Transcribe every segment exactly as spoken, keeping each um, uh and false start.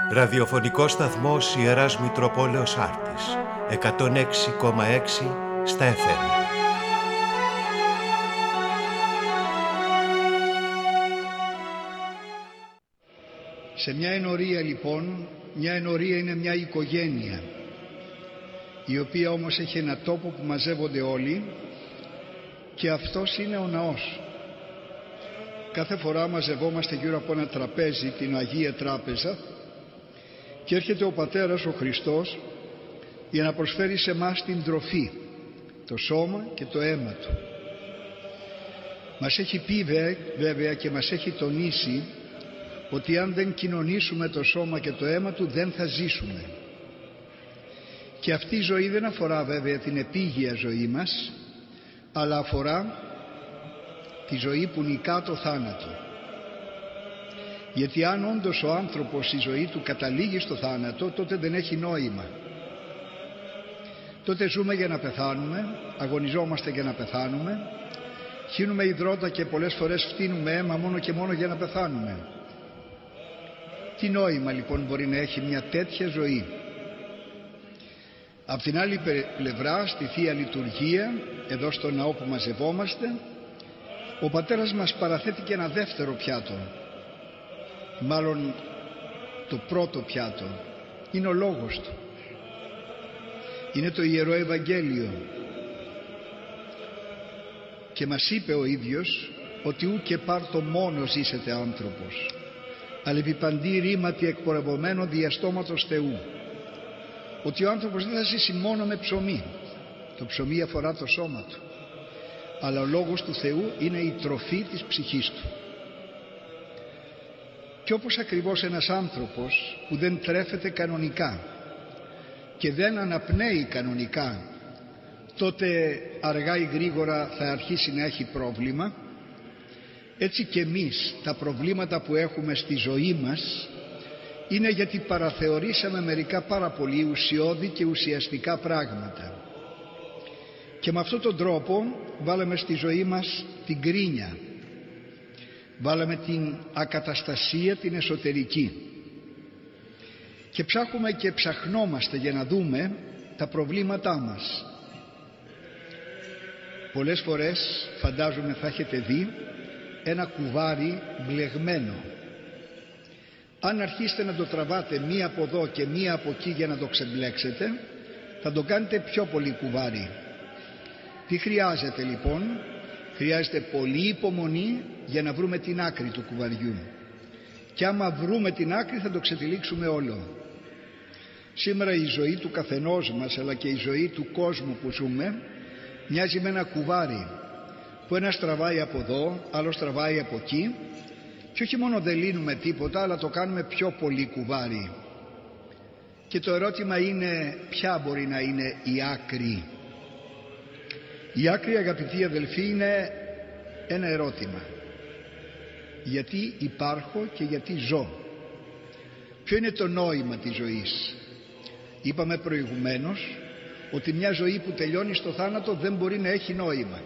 Ραδιοφωνικός σταθμός Ιεράς Μητροπόλεως Άρτης, εκατόν έξι κόμμα έξι στα εφ εμ. Σε μια ενορία λοιπόν, μια ενορία είναι μια οικογένεια, η οποία όμως έχει ένα τόπο που μαζεύονται όλοι, και αυτός είναι ο ναός. Κάθε φορά μαζευόμαστε γύρω από ένα τραπέζι, την Αγία Τράπεζα, και έρχεται ο Πατέρας ο Χριστός για να προσφέρει σε μας την τροφή, το σώμα και το αίμα Του. Μας έχει πει βέβαια και μας έχει τονίσει ότι αν δεν κοινωνήσουμε το σώμα και το αίμα Του δεν θα ζήσουμε. Και αυτή η ζωή δεν αφορά βέβαια την επίγεια ζωή μας, αλλά αφορά τη ζωή που νικά το θάνατο. Γιατί αν όντως ο άνθρωπος η ζωή του καταλήγει στο θάνατο, τότε δεν έχει νόημα. Τότε ζούμε για να πεθάνουμε, αγωνιζόμαστε για να πεθάνουμε, χύνουμε υδρότα και πολλές φορές φτύνουμε αίμα μόνο και μόνο για να πεθάνουμε. Τι νόημα λοιπόν μπορεί να έχει μια τέτοια ζωή? Απ' την άλλη πλευρά, στη Θεία Λειτουργία, εδώ στο ναό που μαζευόμαστε, ο Πατέρας μας παραθέτει και ένα δεύτερο πιάτο. Μάλλον το πρώτο πιάτο είναι ο Λόγος Του. Είναι το Ιερό Ευαγγέλιο. Και μας είπε ο ίδιος ότι ου και πάρτο μόνο ζήσετε άνθρωπος, αλλά επί παντή ρήματι εκπορευωμένο διαστόματος Θεού. Ότι ο άνθρωπος δεν θα ζήσει μόνο με ψωμί. Το ψωμί αφορά το σώμα του, αλλά ο Λόγος του Θεού είναι η τροφή της ψυχής του. Και όπως ακριβώς ένας άνθρωπος που δεν τρέφεται κανονικά και δεν αναπνέει κανονικά, τότε αργά ή γρήγορα θα αρχίσει να έχει πρόβλημα, έτσι και εμείς τα προβλήματα που έχουμε στη ζωή μας είναι γιατί παραθεωρήσαμε μερικά πάρα πολύ ουσιώδη και ουσιαστικά πράγματα. Και με αυτόν τον τρόπο βάλαμε στη ζωή μας την κρίνια, βάλαμε την ακαταστασία την εσωτερική, και ψάχνουμε και ψαχνόμαστε για να δούμε τα προβλήματά μας. Πολλές φορές φαντάζομαι θα έχετε δει ένα κουβάρι μπλεγμένο. Αν αρχίσετε να το τραβάτε μία από εδώ και μία από εκεί για να το ξεμπλέξετε, θα το κάνετε πιο πολύ κουβάρι. Τι χρειάζεται λοιπόν? Χρειάζεται πολλή υπομονή για να βρούμε την άκρη του κουβαριού. Και άμα βρούμε την άκρη θα το ξετυλίξουμε όλο. Σήμερα η ζωή του καθενός μας, αλλά και η ζωή του κόσμου που ζούμε, μοιάζει με ένα κουβάρι που ένας τραβάει από εδώ, άλλος τραβάει από εκεί, και όχι μόνο δεν λύνουμε τίποτα, αλλά το κάνουμε πιο πολύ κουβάρι. Και το ερώτημα είναι, ποια μπορεί να είναι η άκρη? Η άκρη, αγαπητοί αδελφοί, είναι ένα ερώτημα. Γιατί υπάρχω και γιατί ζω? Ποιο είναι το νόημα της ζωής? Είπαμε προηγουμένως ότι μια ζωή που τελειώνει στο θάνατο δεν μπορεί να έχει νόημα.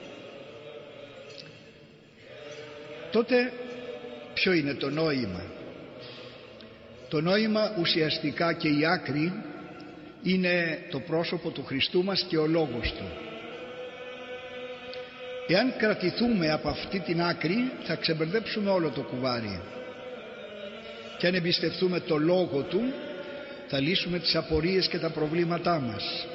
Τότε ποιο είναι το νόημα? Το νόημα ουσιαστικά και η άκρη είναι το πρόσωπο του Χριστού μας και ο Λόγος Του. Εάν κρατηθούμε από αυτή την άκρη θα ξεμπερδέψουμε όλο το κουβάρι, και αν εμπιστευτούμε το Λόγο Του θα λύσουμε τις απορίες και τα προβλήματά μας.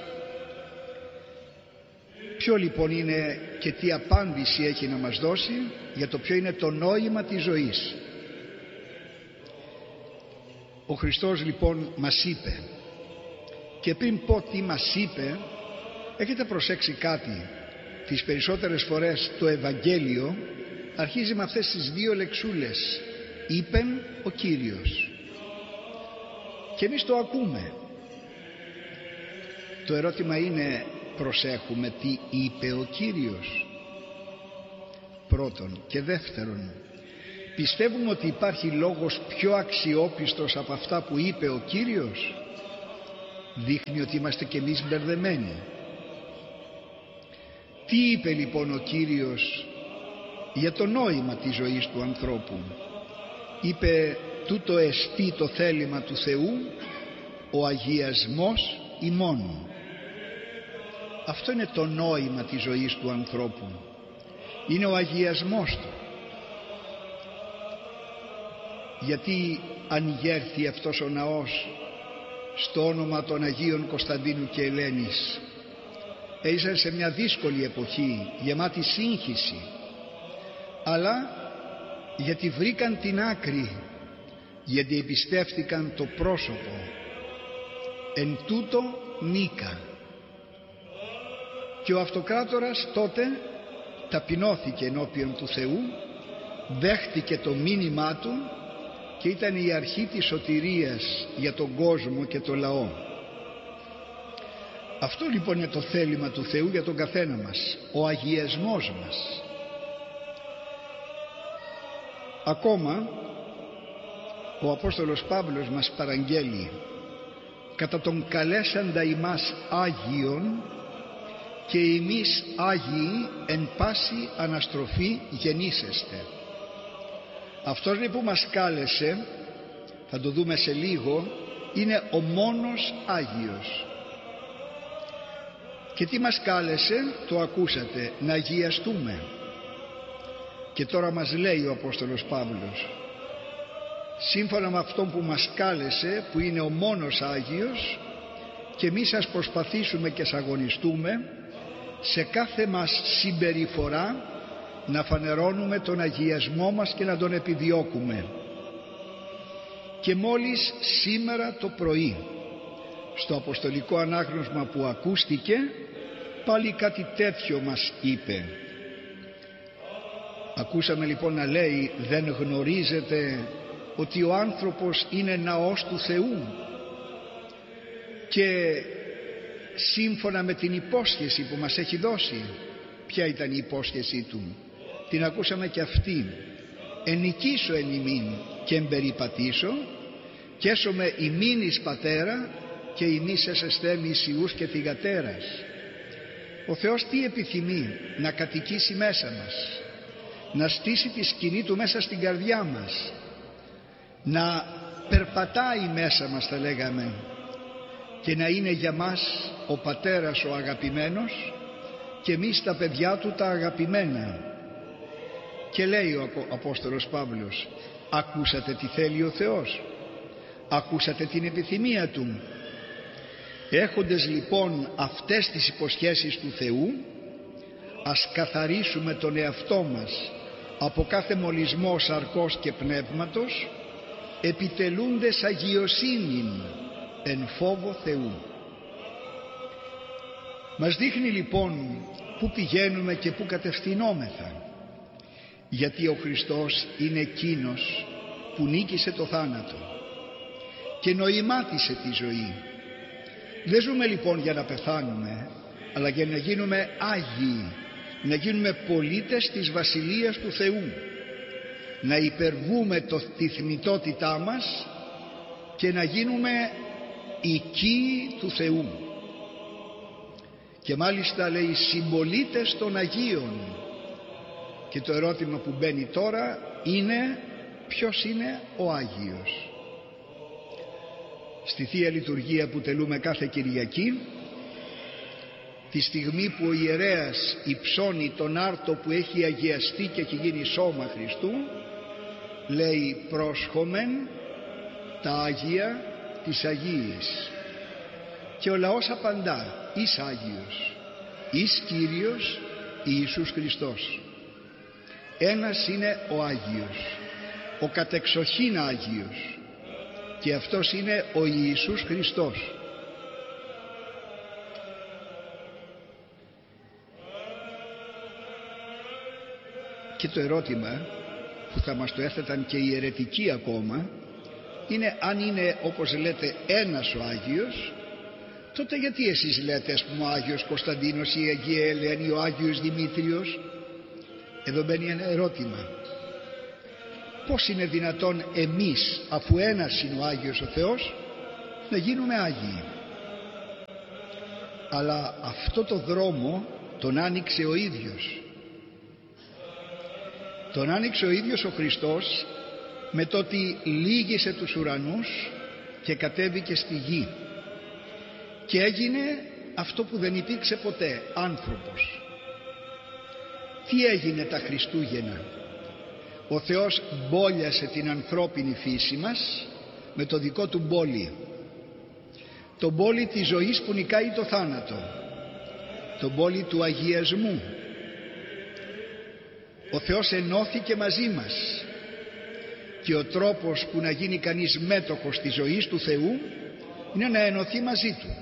Ποιο λοιπόν είναι και τι απάντηση έχει να μας δώσει για το ποιο είναι το νόημα της ζωής? Ο Χριστός λοιπόν μας είπε, και πριν πω τι μας είπε, έχετε προσέξει κάτι? Τις περισσότερες φορές το Ευαγγέλιο αρχίζει με αυτές τις δύο λεξούλες, είπεν ο Κύριος, και εμείς το ακούμε. Το ερώτημα είναι, προσέχουμε τι είπε ο Κύριος? Πρώτον. Και δεύτερον, πιστεύουμε ότι υπάρχει λόγος πιο αξιόπιστος από αυτά που είπε ο Κύριος? Δείχνει ότι είμαστε κι εμείς μπερδεμένοι. Τι είπε λοιπόν ο Κύριος για το νόημα της ζωής του ανθρώπου? Είπε τούτο εστί το θέλημα του Θεού, ο αγιασμός ημών. Αυτό είναι το νόημα της ζωής του ανθρώπου, είναι ο αγιασμός του. Γιατί ανηγέρθη αυτός ο ναός στο όνομα των Αγίων Κωνσταντίνου και Ελένης? Έζησαν σε μια δύσκολη εποχή, γεμάτη σύγχυση, αλλά γιατί βρήκαν την άκρη, γιατί εμπιστεύτηκαν το πρόσωπο. Εν τούτο νίκα. Και ο αυτοκράτορας τότε ταπεινώθηκε ενώπιον του Θεού, δέχτηκε το μήνυμά του και ήταν η αρχή της σωτηρίας για τον κόσμο και το λαό. Αυτό λοιπόν είναι το θέλημα του Θεού για τον καθένα μας, ο αγιασμός μας. Ακόμα ο Απόστολος Παύλος μας παραγγέλει: κατά τον καλέσαντα ημάς Άγιον και εμείς Άγιοι εν πάση αναστροφή γεννήσεστε. Αυτός λοιπόν που μας κάλεσε, θα το δούμε σε λίγο, είναι ο μόνος Άγιος. Και τι μας κάλεσε? Το ακούσατε, να αγιαστούμε. Και τώρα μας λέει ο Απόστολος Παύλος, σύμφωνα με αυτόν που μας κάλεσε, που είναι ο μόνος Άγιος, και εμείς ας προσπαθήσουμε και ας αγωνιστούμε σε κάθε μας συμπεριφορά να φανερώνουμε τον αγιασμό μας και να τον επιδιώκουμε. Και μόλις σήμερα το πρωί στο αποστολικό ανάγνωσμα που ακούστηκε, πάλι κάτι τέτοιο μας είπε. Ακούσαμε λοιπόν να λέει: δεν γνωρίζετε ότι ο άνθρωπος είναι ναός του Θεού? Και σύμφωνα με την υπόσχεση που μας έχει δώσει, ποια ήταν η υπόσχεσή του? Την ακούσαμε και αυτή: ενικήσω εν ημίν και εμπεριπατήσω και έσομαι ημίν εις πατέρα και ημείς εσεστέ μισιούς και θυγατέρας. Ο Θεός τι επιθυμεί? Να κατοικήσει μέσα μας, να στήσει τη σκηνή του μέσα στην καρδιά μας, να περπατάει μέσα μας, θα λέγαμε, και να είναι για μας ο πατέρας ο αγαπημένος και εμείς τα παιδιά του τα αγαπημένα. Και λέει ο Απόστολος Παύλος: ακούσατε τι θέλει ο Θεός, ακούσατε την επιθυμία του? Έχοντες λοιπόν αυτές τις υποσχέσεις του Θεού, ας καθαρίσουμε τον εαυτό μας από κάθε μολυσμό σαρκός και πνεύματος, επιτελούντες αγιοσύνην εν φόβο Θεού. Μας δείχνει λοιπόν πού πηγαίνουμε και πού κατευθυνόμεθα, γιατί ο Χριστός είναι εκείνος που νίκησε το θάνατο και νοημάτισε τη ζωή. Δεν ζούμε λοιπόν για να πεθάνουμε, αλλά για να γίνουμε Άγιοι, να γίνουμε πολίτες της Βασιλείας του Θεού, να υπερβούμε το, τη θνητότητά μας και να γίνουμε οικοί του Θεού. Και μάλιστα λέει συμπολίτες των Αγίων. Και το ερώτημα που μπαίνει τώρα είναι: ποιος είναι ο Άγιος? Στη Θεία Λειτουργία που τελούμε κάθε Κυριακή, τη στιγμή που ο ιερέας υψώνει τον άρτο που έχει αγιαστεί και έχει γίνει σώμα Χριστού, λέει: πρόσχομεν τα Άγια της Αγίης. Και ο λαός απαντά: εις Άγιος, εις Κύριος Ιησούς Χριστός. Ένας είναι ο Άγιος, ο κατεξοχήν Άγιος, και αυτός είναι ο Ιησούς Χριστός. Και το ερώτημα που θα μας το έθεταν και οι αιρετικοί ακόμα είναι: αν είναι, όπως λέτε, ένας ο Άγιος, τότε γιατί εσείς λέτε, ας πούμε, ο Άγιος Κωνσταντίνος, η Αγία Ελένη, ο Άγιος Δημήτριος? Εδώ μπαίνει ένα ερώτημα: πώς είναι δυνατόν εμείς, αφού ένας είναι ο Άγιος ο Θεός, να γίνουμε Άγιοι? Αλλά αυτό το δρόμο τον άνοιξε ο ίδιος. Τον άνοιξε ο ίδιος ο Χριστός με το ότι λύγησε τους ουρανούς και κατέβηκε στη γη και έγινε αυτό που δεν υπήρξε ποτέ, άνθρωπος. Τι έγινε τα Χριστούγεννα? Ο Θεός μπόλιασε την ανθρώπινη φύση μας με το δικό του μπόλι, το μπόλι της ζωής που νικάει το θάνατο, το μπόλι του αγιασμού. Ο Θεός ενώθηκε μαζί μας και ο τρόπος που να γίνει κανείς μέτοχος της ζωής του Θεού είναι να ενωθεί μαζί του.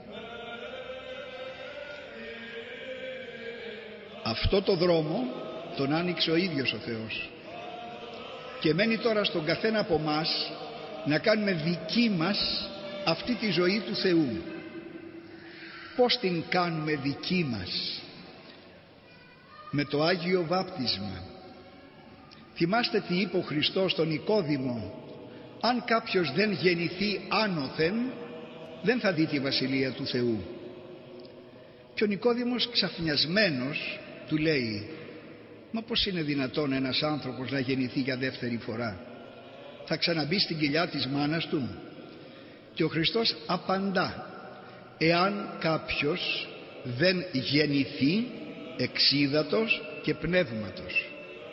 Αυτό το δρόμο τον άνοιξε ο ίδιος ο Θεός και μένει τώρα στον καθένα από μας να κάνουμε δική μας αυτή τη ζωή του Θεού. Πώς την κάνουμε δική μας? Με το Άγιο Βάπτισμα. Θυμάστε τι είπε ο Χριστός στον Νικόδημο: αν κάποιος δεν γεννηθεί άνωθεν δεν θα δει τη Βασιλεία του Θεού. Και ο Νικόδημος ξαφνιασμένος του λέει: μα πώς είναι δυνατόν ένας άνθρωπος να γεννηθεί για δεύτερη φορά? Θα ξαναμπεί στην κοιλιά της μάνας του? Και ο Χριστός απαντά: εάν κάποιος δεν γεννηθεί εξ ύδατος και πνεύματος.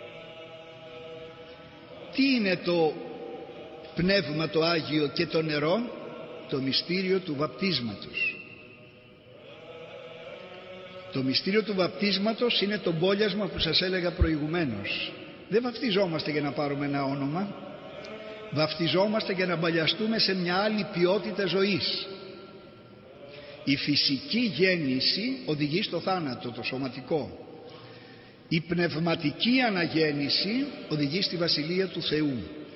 Τι είναι το πνεύμα το Άγιο και το νερό? Το μυστήριο του βαπτίσματος. Το μυστήριο του βαπτίσματος είναι το μπόλιασμα που σας έλεγα προηγουμένως. Δεν βαπτιζόμαστε για να πάρουμε ένα όνομα, βαπτιζόμαστε για να μπαλιαστούμε σε μια άλλη ποιότητα ζωής. Η φυσική γέννηση οδηγεί στο θάνατο, το σωματικό. Η πνευματική αναγέννηση οδηγεί στη Βασιλεία του Θεού.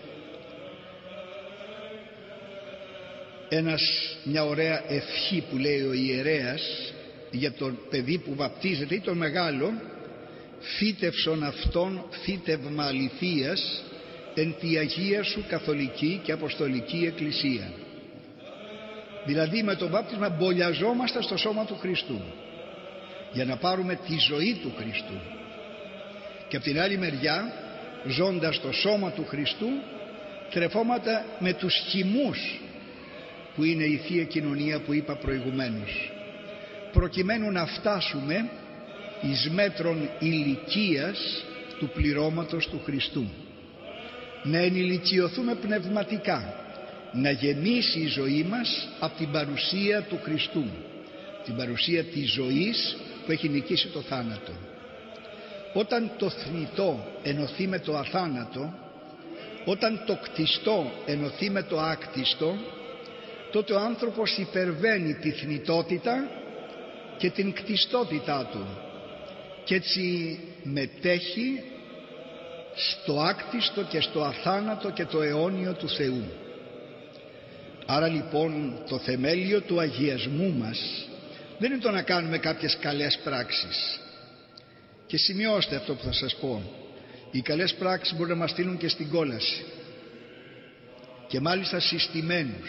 Ένας, μια ωραία ευχή που λέει ο ιερέας για το παιδί που βαπτίζεται ή τον μεγάλο: φύτευσον αυτόν φύτευμα αληθείας εν τη Αγία σου καθολική και αποστολική εκκλησία. Δηλαδή με το βάπτισμα μπολιαζόμαστε στο σώμα του Χριστού για να πάρουμε τη ζωή του Χριστού, και από την άλλη μεριά, ζώντας το σώμα του Χριστού, τρεφόμαστε με τους χυμούς που είναι η Θεία Κοινωνία που είπα προηγουμένως, προκειμένου να φτάσουμε εις μέτρον ηλικίας του πληρώματος του Χριστού, να ενηλικιωθούμε πνευματικά, να γεμίσει η ζωή μας από την παρουσία του Χριστού, την παρουσία της ζωής που έχει νικήσει το θάνατο. Όταν το θνητό ενωθεί με το αθάνατο, όταν το κτιστό ενωθεί με το άκτιστο, τότε ο άνθρωπος υπερβαίνει τη θνητότητα και την κτιστότητά του και έτσι μετέχει στο άκτιστο και στο αθάνατο και το αιώνιο του Θεού. Άρα λοιπόν το θεμέλιο του αγιασμού μας δεν είναι το να κάνουμε κάποιες καλές πράξεις. Και σημειώστε αυτό που θα σας πω: οι καλές πράξεις μπορούν να μας στείλουν και στην κόλαση, και μάλιστα συστημένους,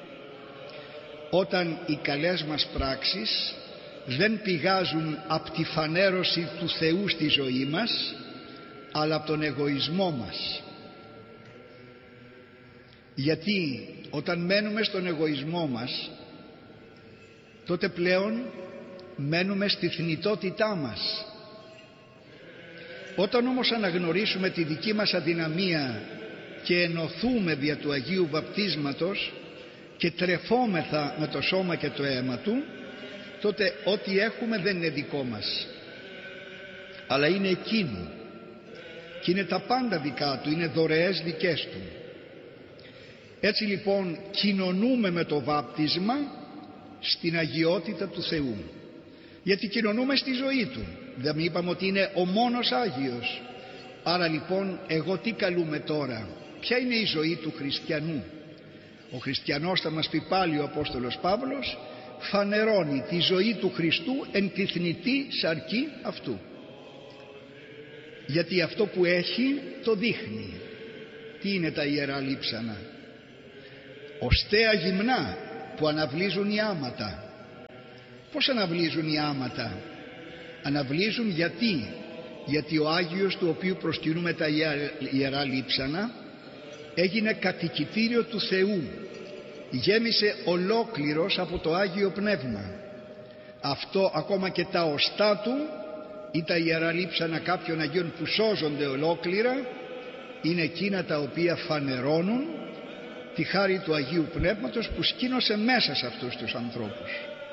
όταν οι καλές μας πράξεις δεν πηγάζουν από τη φανέρωση του Θεού στη ζωή μας, αλλά από τον εγωισμό μας. Γιατί όταν μένουμε στον εγωισμό μας, τότε πλέον μένουμε στη θνητότητά μας. Όταν όμως αναγνωρίσουμε τη δική μας αδυναμία και ενωθούμε δια του Αγίου Βαπτίσματος και τρεφόμεθα με το σώμα και το αίμα Του, τότε ό,τι έχουμε δεν είναι δικό μας, αλλά είναι εκείνου, και είναι τα πάντα δικά Του, είναι δωρεές δικές Του. Έτσι λοιπόν κοινωνούμε με το βάπτισμα στην αγιότητα του Θεού, γιατί κοινωνούμε στη ζωή Του. Δεν είπαμε ότι είναι ο μόνος Άγιος? Άρα λοιπόν εγώ τι καλούμε τώρα? Ποια είναι η ζωή του χριστιανού? Ο χριστιανός, θα μας πει πάλι ο Απόστολος Παύλος, φανερώνει τη ζωή του Χριστού εν τη θνητή σαρκή αυτού, γιατί αυτό που έχει το δείχνει. Τι είναι τα ιερά λείψανα? Οσταία γυμνά που αναβλύζουν οι άματα. Πώς αναβλύζουν οι άματα? Αναβλύζουν γιατί? Γιατί ο Άγιος, του οποίου προσκυνούμε τα ιερά λείψανα, έγινε κατοικητήριο του Θεού, γέμισε ολόκληρος από το Άγιο Πνεύμα. Αυτό ακόμα και τα οστά του ή τα ιερά λείψανα κάποιων Αγίων που σώζονται ολόκληρα είναι εκείνα τα οποία φανερώνουν τη χάρη του Αγίου Πνεύματος που σκήνωσε μέσα σε αυτούς τους ανθρώπους.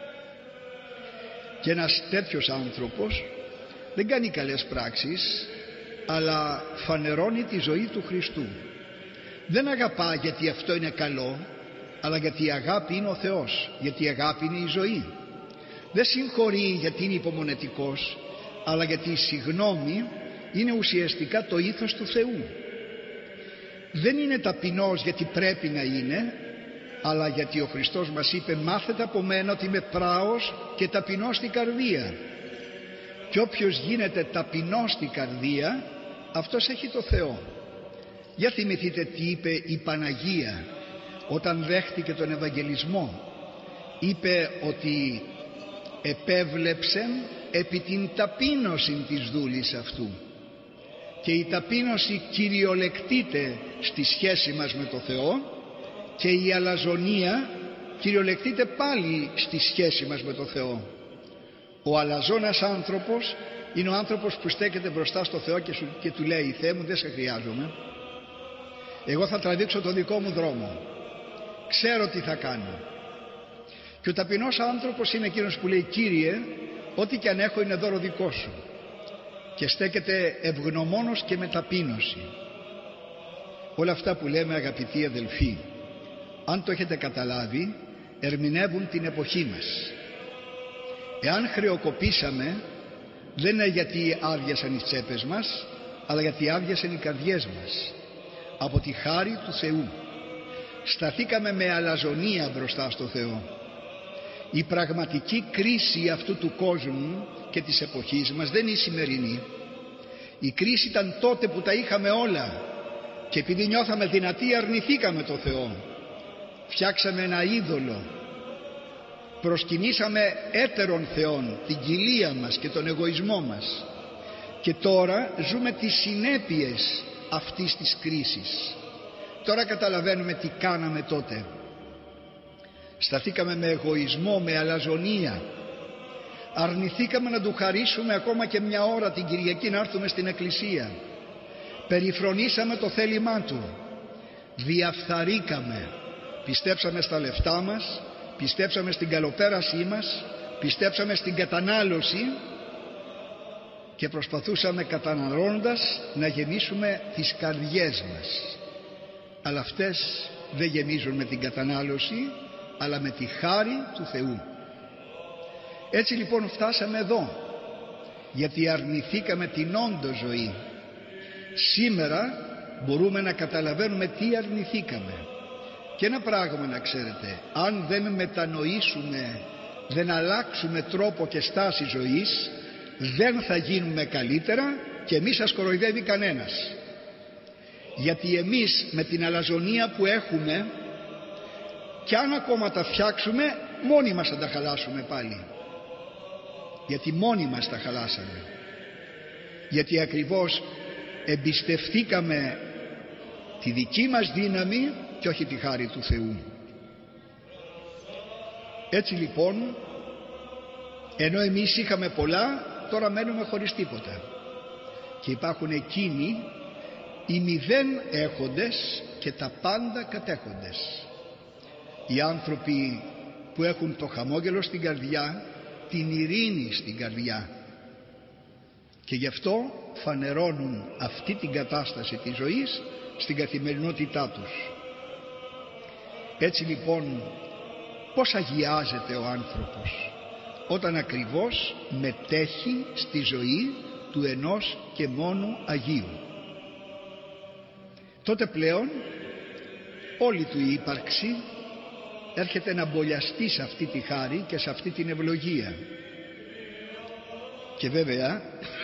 Και ένας τέτοιος άνθρωπος δεν κάνει καλές πράξεις, αλλά φανερώνει τη ζωή του Χριστού. Δεν αγαπά γιατί αυτό είναι καλό, αλλά γιατί η αγάπη είναι ο Θεός, γιατί η αγάπη είναι η ζωή. Δεν συγχωρεί γιατί είναι υπομονετικός, αλλά γιατί η συγνώμη είναι ουσιαστικά το ήθος του Θεού. Δεν είναι ταπεινός γιατί πρέπει να είναι, αλλά γιατί ο Χριστός μας είπε «Μάθετε από μένα ότι είμαι πράος και ταπεινός στην καρδία». Και όποιος γίνεται ταπεινός στην καρδία, αυτός έχει το Θεό. Για θυμηθείτε τι είπε η Παναγία όταν δέχτηκε τον Ευαγγελισμό. Είπε ότι επέβλεψε επί την ταπείνωση της δούλης αυτού. Και η ταπείνωση κυριολεκτείται στη σχέση μας με το Θεό και η αλαζονία κυριολεκτείται πάλι στη σχέση μας με το Θεό. Ο αλαζόνας άνθρωπος είναι ο άνθρωπος που στέκεται μπροστά στο Θεό και, σου, και του λέει «Θεέ μου, δεν σε χρειάζομαι, εγώ θα τραβήξω το δικό μου δρόμο, ξέρω τι θα κάνω». Και ο ταπεινός άνθρωπος είναι εκείνος που λέει «Κύριε, ό,τι και αν έχω είναι δώρο δικό σου», και στέκεται ευγνωμόνος και με ταπείνωση. Όλα αυτά που λέμε, αγαπητοί αδελφοί, αν το έχετε καταλάβει, ερμηνεύουν την εποχή μας. Εάν χρεοκοπήσαμε, δεν είναι γιατί άδειασαν οι τσέπες μας, αλλά γιατί άδειασαν οι καρδιές μας. Από τη χάρη του Θεού σταθήκαμε με αλαζονία μπροστά στο Θεό. Η πραγματική κρίση αυτού του κόσμου και της εποχής μας δεν είναι η σημερινή. Η κρίση ήταν τότε που τα είχαμε όλα και επειδή νιώθαμε δυνατοί αρνηθήκαμε το Θεό. Φτιάξαμε ένα είδωλο, προσκυνήσαμε έτερον θεών, την κοιλία μας και τον εγωισμό μας, και τώρα ζούμε τις συνέπειες αυτής της κρίσης. Τώρα καταλαβαίνουμε τι κάναμε τότε. Σταθήκαμε με εγωισμό, με αλαζονία, αρνηθήκαμε να του χαρίσουμε ακόμα και μια ώρα την Κυριακή να έρθουμε στην εκκλησία, περιφρονήσαμε το θέλημά του, διαφθαρήκαμε, πιστέψαμε στα λεφτά μας, πιστέψαμε στην καλοπέρασή μας, πιστέψαμε στην κατανάλωση και προσπαθούσαμε καταναλώνοντας να γεμίσουμε τις καρδιές μας. Αλλά αυτές δεν γεμίζουν με την κατανάλωση, αλλά με τη χάρη του Θεού. Έτσι λοιπόν φτάσαμε εδώ, γιατί αρνηθήκαμε την όντω ζωή. Σήμερα μπορούμε να καταλαβαίνουμε τι αρνηθήκαμε. Και ένα πράγμα να ξέρετε, αν δεν μετανοήσουμε, δεν αλλάξουμε τρόπο και στάση ζωής, δεν θα γίνουμε καλύτερα και εμείς σας κοροϊδεύει κανένας. Γιατί εμείς με την αλαζονία που έχουμε, και αν ακόμα τα φτιάξουμε, μόνοι μας θα τα χαλάσουμε πάλι. Γιατί μόνοι μας τα χαλάσαμε. Γιατί ακριβώς εμπιστευτήκαμε τη δική μας δύναμη και όχι τη χάρη του Θεού. Έτσι λοιπόν, ενώ εμείς είχαμε πολλά, τώρα μένουμε χωρίς τίποτα. Και υπάρχουν εκείνοι οι μηδέν έχοντες και τα πάντα κατέχοντες. Οι άνθρωποι που έχουν το χαμόγελο στην καρδιά, την ειρήνη στην καρδιά, και γι' αυτό φανερώνουν αυτή την κατάσταση της ζωής στην καθημερινότητά τους. Έτσι λοιπόν, πώς αγιάζεται ο άνθρωπος? Όταν ακριβώς μετέχει στη ζωή του ενός και μόνου Αγίου. Τότε πλέον όλη του η ύπαρξη έρχεται να μπολιαστεί σε αυτή τη χάρη και σε αυτή την ευλογία. Και βέβαια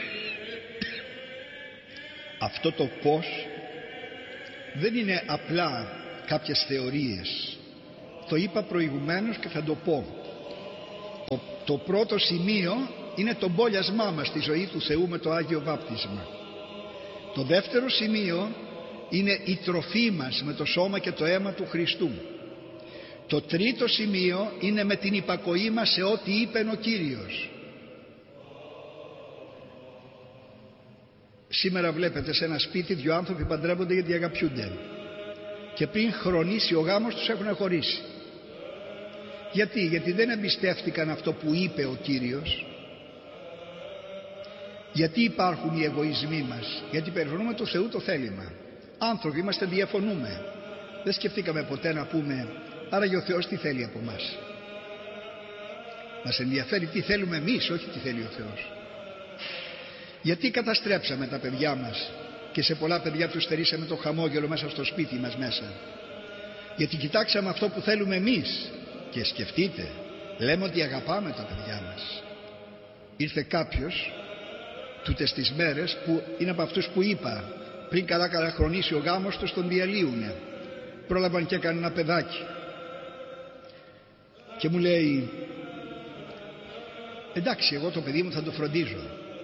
αυτό το πώς δεν είναι απλά κάποιες θεωρίες. Το είπα προηγουμένως και θα το πω. Το, το πρώτο σημείο είναι το μπόλιασμά μας στη ζωή του Θεού με το Άγιο Βάπτισμα. Το δεύτερο σημείο είναι η τροφή μας με το σώμα και το αίμα του Χριστού. Το τρίτο σημείο είναι με την υπακοή μας σε ό,τι είπε ο Κύριος. Σήμερα βλέπετε σε ένα σπίτι δύο άνθρωποι παντρεύονται γιατί αγαπιούνται και πριν χρονίσει ο γάμος τους έχουν χωρίσει. Γιατί, γιατί δεν εμπιστεύτηκαν αυτό που είπε ο Κύριος. Γιατί υπάρχουν οι εγωισμοί μας? Γιατί περιφρονούμε του Θεού το θέλημα. Άνθρωποι είμαστε, διαφωνούμε. Δεν σκεφτήκαμε ποτέ να πούμε άραγε ο Θεός τι θέλει από μας. Μας ενδιαφέρει τι θέλουμε εμείς, όχι τι θέλει ο Θεός. Γιατί καταστρέψαμε τα παιδιά μας και σε πολλά παιδιά τους στερήσαμε το χαμόγελο μέσα στο σπίτι μας μέσα? Γιατί κοιτάξαμε αυτό που θέλουμε εμείς. Και σκεφτείτε, λέμε ότι αγαπάμε τα παιδιά μας. Ήρθε κάποιος τούτες τις μέρες που είναι από αυτούς που είπα πριν καλά καλά χρονίσει ο γάμος τους, τον διαλύουνε. Πρόλαβαν και έκανε ένα παιδάκι και μου λέει εντάξει, εγώ το παιδί μου θα το φροντίζω.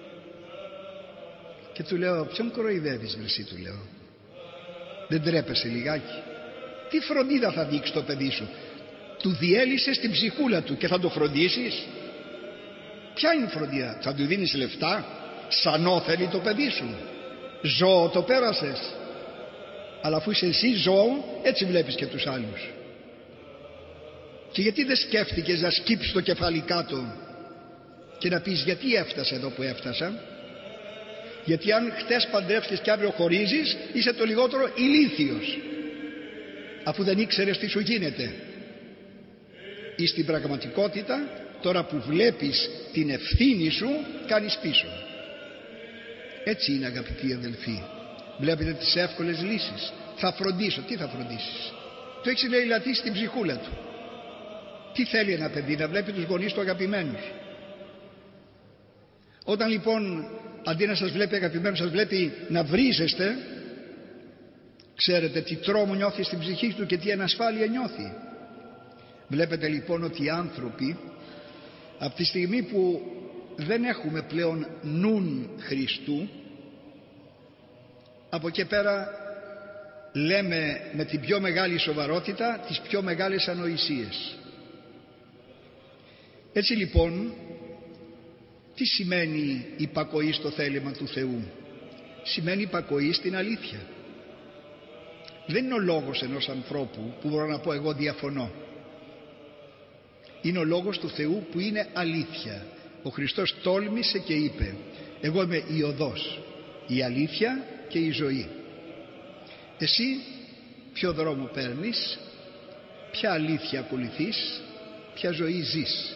Και του λέω ποιον κοροϊδεύεις βρεσί, του λέω, δεν τρέπεσαι λιγάκι? Τι φροντίδα θα δείξει το παιδί σου? Του διέλυσες την ψυχούλα του και θα το φροντίσεις? Ποια είναι η φροντίδα? Θα του δίνεις λεφτά? Σανό θέλει το παιδί σου? Ζώο το πέρασες? Αλλά αφού είσαι εσύ ζώο, έτσι βλέπεις και τους άλλους. Και γιατί δεν σκέφτηκες να σκύψεις το κεφάλι κάτω και να πεις γιατί έφτασε εδώ που έφτασα? Γιατί αν χτες παντρεύτηκες και αύριο χωρίζεις, είσαι το λιγότερο ηλίθιος, αφού δεν ήξερες τι σου γίνεται. Ή στην πραγματικότητα, τώρα που βλέπεις την ευθύνη σου, κάνεις πίσω. Έτσι είναι, αγαπητοί αδελφοί. Βλέπετε τις εύκολες λύσεις. Θα φροντίσω. Τι θα φροντίσεις? Το έχεις λαιλατήσει την ψυχούλα του. Τι θέλει ένα παιδί? Να βλέπει τους γονείς του αγαπημένους. Όταν λοιπόν αντί να σας βλέπει αγαπημένους, σας βλέπει να βρίζεστε, ξέρετε τι τρόμο νιώθει στην ψυχή του και τι ανασφάλεια νιώθει. Βλέπετε λοιπόν ότι οι άνθρωποι από τη στιγμή που δεν έχουμε πλέον νουν Χριστού, από εκεί πέρα λέμε με την πιο μεγάλη σοβαρότητα τις πιο μεγάλες ανοησίες. Έτσι λοιπόν, τι σημαίνει υπακοή στο θέλημα του Θεού? Σημαίνει υπακοή στην αλήθεια. Δεν είναι ο λόγος ενός ανθρώπου που μπορώ να πω εγώ διαφωνώ. Είναι ο λόγος του Θεού που είναι αλήθεια. Ο Χριστός τόλμησε και είπε εγώ είμαι η οδός, η αλήθεια και η ζωή. Εσύ ποιο δρόμο παίρνεις? Ποια αλήθεια ακολουθείς? Ποια ζωή ζεις?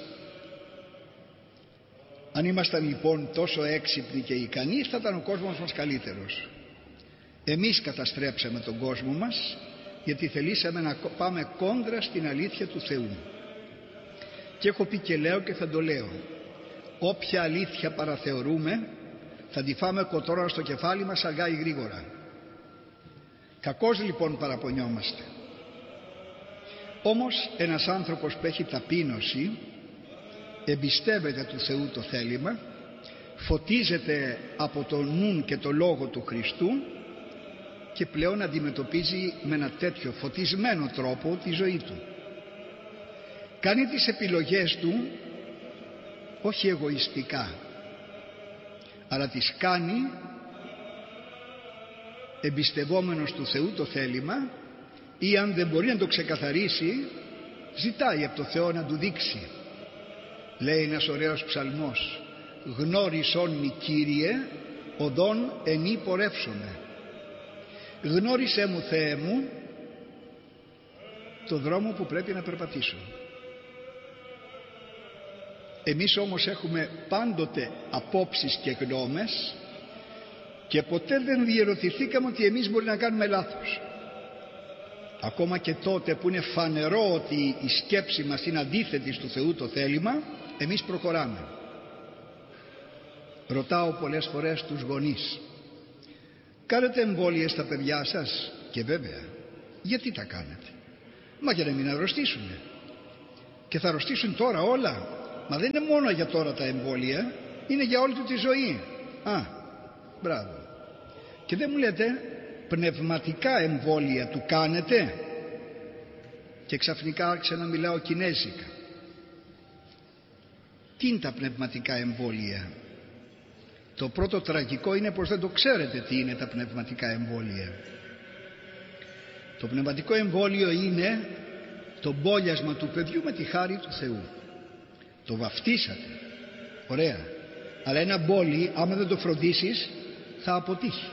Αν ήμασταν λοιπόν τόσο έξυπνοι και ικανοί, θα ήταν ο κόσμος μας καλύτερος. Εμείς καταστρέψαμε τον κόσμο μας γιατί θελήσαμε να πάμε κόντρα στην αλήθεια του Θεού. Και έχω πει και λέω και θα το λέω, όποια αλήθεια παραθεωρούμε θα τη φάμε κοτόρα στο κεφάλι μας αργά ή γρήγορα. Κακώς λοιπόν παραπονιόμαστε. Όμως ένας άνθρωπος που έχει ταπείνωση εμπιστεύεται του Θεού το θέλημα, φωτίζεται από το νουν και το λόγο του Χριστού και πλέον αντιμετωπίζει με ένα τέτοιο φωτισμένο τρόπο τη ζωή του. Κάνει τις επιλογές του όχι εγωιστικά, αλλά τις κάνει εμπιστευόμενος του Θεού το θέλημα, ή αν δεν μπορεί να το ξεκαθαρίσει ζητάει από το Θεό να του δείξει. Λέει ένας ωραίος ψαλμός, γνώρισόν μη Κύριε οδόν ενή πορεύσομαι. Γνώρισέ μου Θεέ μου το δρόμο που πρέπει να περπατήσω. Εμείς όμως έχουμε πάντοτε απόψεις και γνώμες και ποτέ δεν διερωτηθήκαμε ότι εμείς μπορεί να κάνουμε λάθος. Ακόμα και τότε που είναι φανερό ότι η σκέψη μας είναι αντίθετη στο Θεού το θέλημα, εμείς προχωράμε. Ρωτάω πολλές φορές τους γονείς, κάνετε εμβόλια στα παιδιά σας? Και βέβαια, γιατί τα κάνετε? Μα για να μην αρρωστήσουν. Και θα αρρωστήσουν τώρα όλα. Μα δεν είναι μόνο για τώρα τα εμβόλια, είναι για όλη του τη ζωή. Α, μπράβο. Και δεν μου λέτε πνευματικά εμβόλια του κάνετε? Και ξαφνικά άρχισα να μιλάω κινέζικα. Τι είναι τα πνευματικά εμβόλια? Το πρώτο τραγικό είναι πως δεν το ξέρετε τι είναι τα πνευματικά εμβόλια. Το πνευματικό εμβόλιο είναι το μπόλιασμα του παιδιού με τη χάρη του Θεού. Το βαφτίσατε, ωραία, αλλά ένα μπόλι άμα δεν το φροντίσεις θα αποτύχει.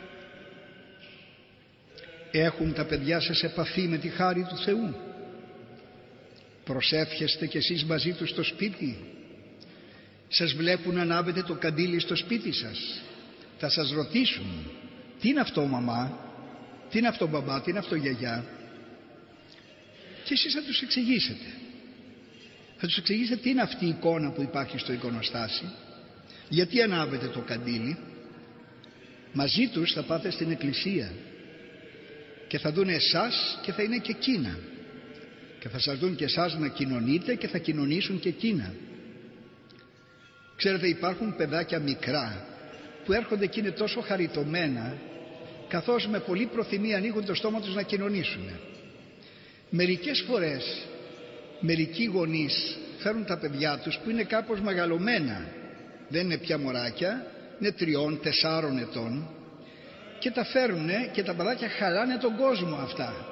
Έχουν τα παιδιά σας επαφή με τη χάρη του Θεού? Προσεύχεστε κι εσείς μαζί τους στο σπίτι? Σας βλέπουν να ανάβετε το καντήλι στο σπίτι σας? Θα σας ρωτήσουν, τι είναι αυτό μαμά, τι είναι αυτό μπαμπά, τι είναι αυτό γιαγιά? Και εσείς θα τους εξηγήσετε. Θα τους εξηγήσετε τι είναι αυτή η εικόνα που υπάρχει στο εικονοστάσι, γιατί ανάβετε το καντήλι. Μαζί τους θα πάτε στην εκκλησία και θα δουν εσάς και θα είναι και εκείνα, και θα σας δουν και εσάς να κοινωνείτε και θα κοινωνήσουν και εκείνα. Ξέρετε, υπάρχουν παιδάκια μικρά που έρχονται και είναι τόσο χαριτωμένα, καθώς με πολύ προθυμία ανοίγουν το στόμα τους να κοινωνήσουν. Μερικές φορές μερικοί γονείς φέρουν τα παιδιά τους που είναι κάπως μεγαλωμένα, δεν είναι πια μωράκια, είναι τριών, τεσσάρων ετών, και τα φέρουνε και τα παιδάκια χαλάνε τον κόσμο αυτά.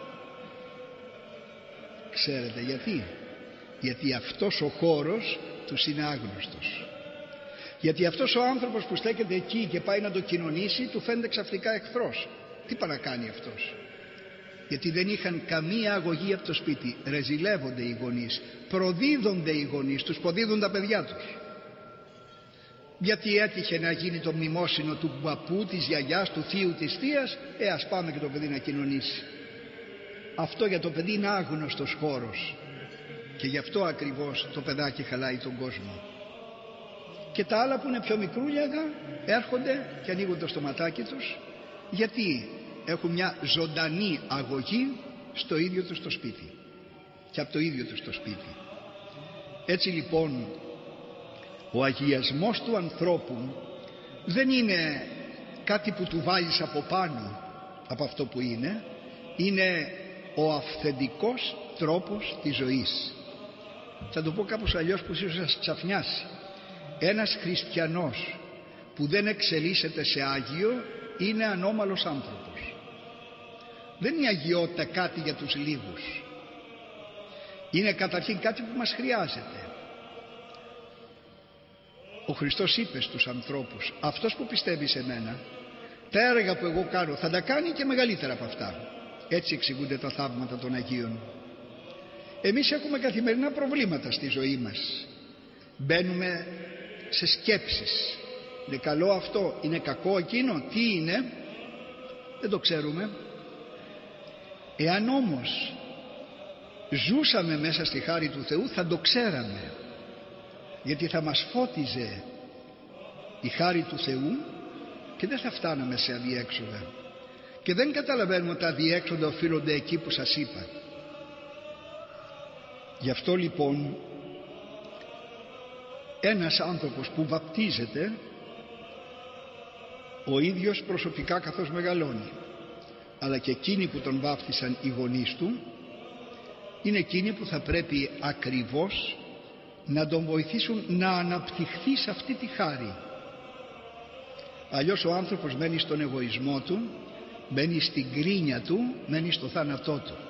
Ξέρετε γιατί? Γιατί αυτός ο χώρος τους είναι άγνωστος. Γιατί αυτός ο άνθρωπος που στέκεται εκεί και πάει να το κοινωνήσει, του φαίνεται ξαφνικά εχθρός. Τι παρακάνει αυτός? Γιατί δεν είχαν καμία αγωγή από το σπίτι. Ρεζιλεύονται οι γονείς, προδίδονται οι γονείς, τους προδίδουν τα παιδιά τους. Γιατί έτυχε να γίνει το μνημόσυνο του παππού, της γιαγιάς, του θείου, της θείας, ε ας πάμε και το παιδί να κοινωνήσει. Αυτό για το παιδί είναι άγνωστος χώρος, και γι' αυτό ακριβώς το παιδάκι χαλάει τον κόσμο. Και τα άλλα που είναι πιο μικρούλιαγα έρχονται και ανοίγουν το στοματάκι τους, γιατί έχουν μια ζωντανή αγωγή στο ίδιο τους το σπίτι και από το ίδιο τους το σπίτι. Έτσι λοιπόν ο αγιασμός του ανθρώπου δεν είναι κάτι που του βάλεις από πάνω από αυτό που είναι, είναι ο αυθεντικός τρόπος της ζωής. Θα το πω κάπως αλλιώς που ίσως σας ξαφνιάσει. Ένας χριστιανός που δεν εξελίσσεται σε Άγιο είναι ανώμαλος άνθρωπος. Δεν είναι η αγιότητα κάτι για τους λίγους. Είναι καταρχήν κάτι που μας χρειάζεται. Ο Χριστός είπε στους ανθρώπους, αυτός που πιστεύει σε μένα, τα έργα που εγώ κάνω θα τα κάνει και μεγαλύτερα από αυτά. Έτσι εξηγούνται τα θαύματα των Αγίων. Εμείς έχουμε καθημερινά προβλήματα στη ζωή μας. Μπαίνουμε σε σκέψεις. Είναι καλό αυτό, είναι κακό εκείνο, τι είναι? Δεν το ξέρουμε. Εάν όμως ζούσαμε μέσα στη χάρη του Θεού θα το ξέραμε, γιατί θα μας φώτιζε η χάρη του Θεού και δεν θα φτάναμε σε αδιέξοδα. Και δεν καταλαβαίνουμε ότι τα αδιέξοδα οφείλονται εκεί που σας είπα. Γι' αυτό λοιπόν ένας άνθρωπος που βαπτίζεται ο ίδιος προσωπικά καθώς μεγαλώνει, αλλά και εκείνοι που τον βάφτισαν οι γονείς του, είναι εκείνοι που θα πρέπει ακριβώς να τον βοηθήσουν να αναπτυχθεί σε αυτή τη χάρη. Αλλιώς ο άνθρωπος μένει στον εγωισμό του, μένει στην κρίνια του, μένει στο θάνατό του.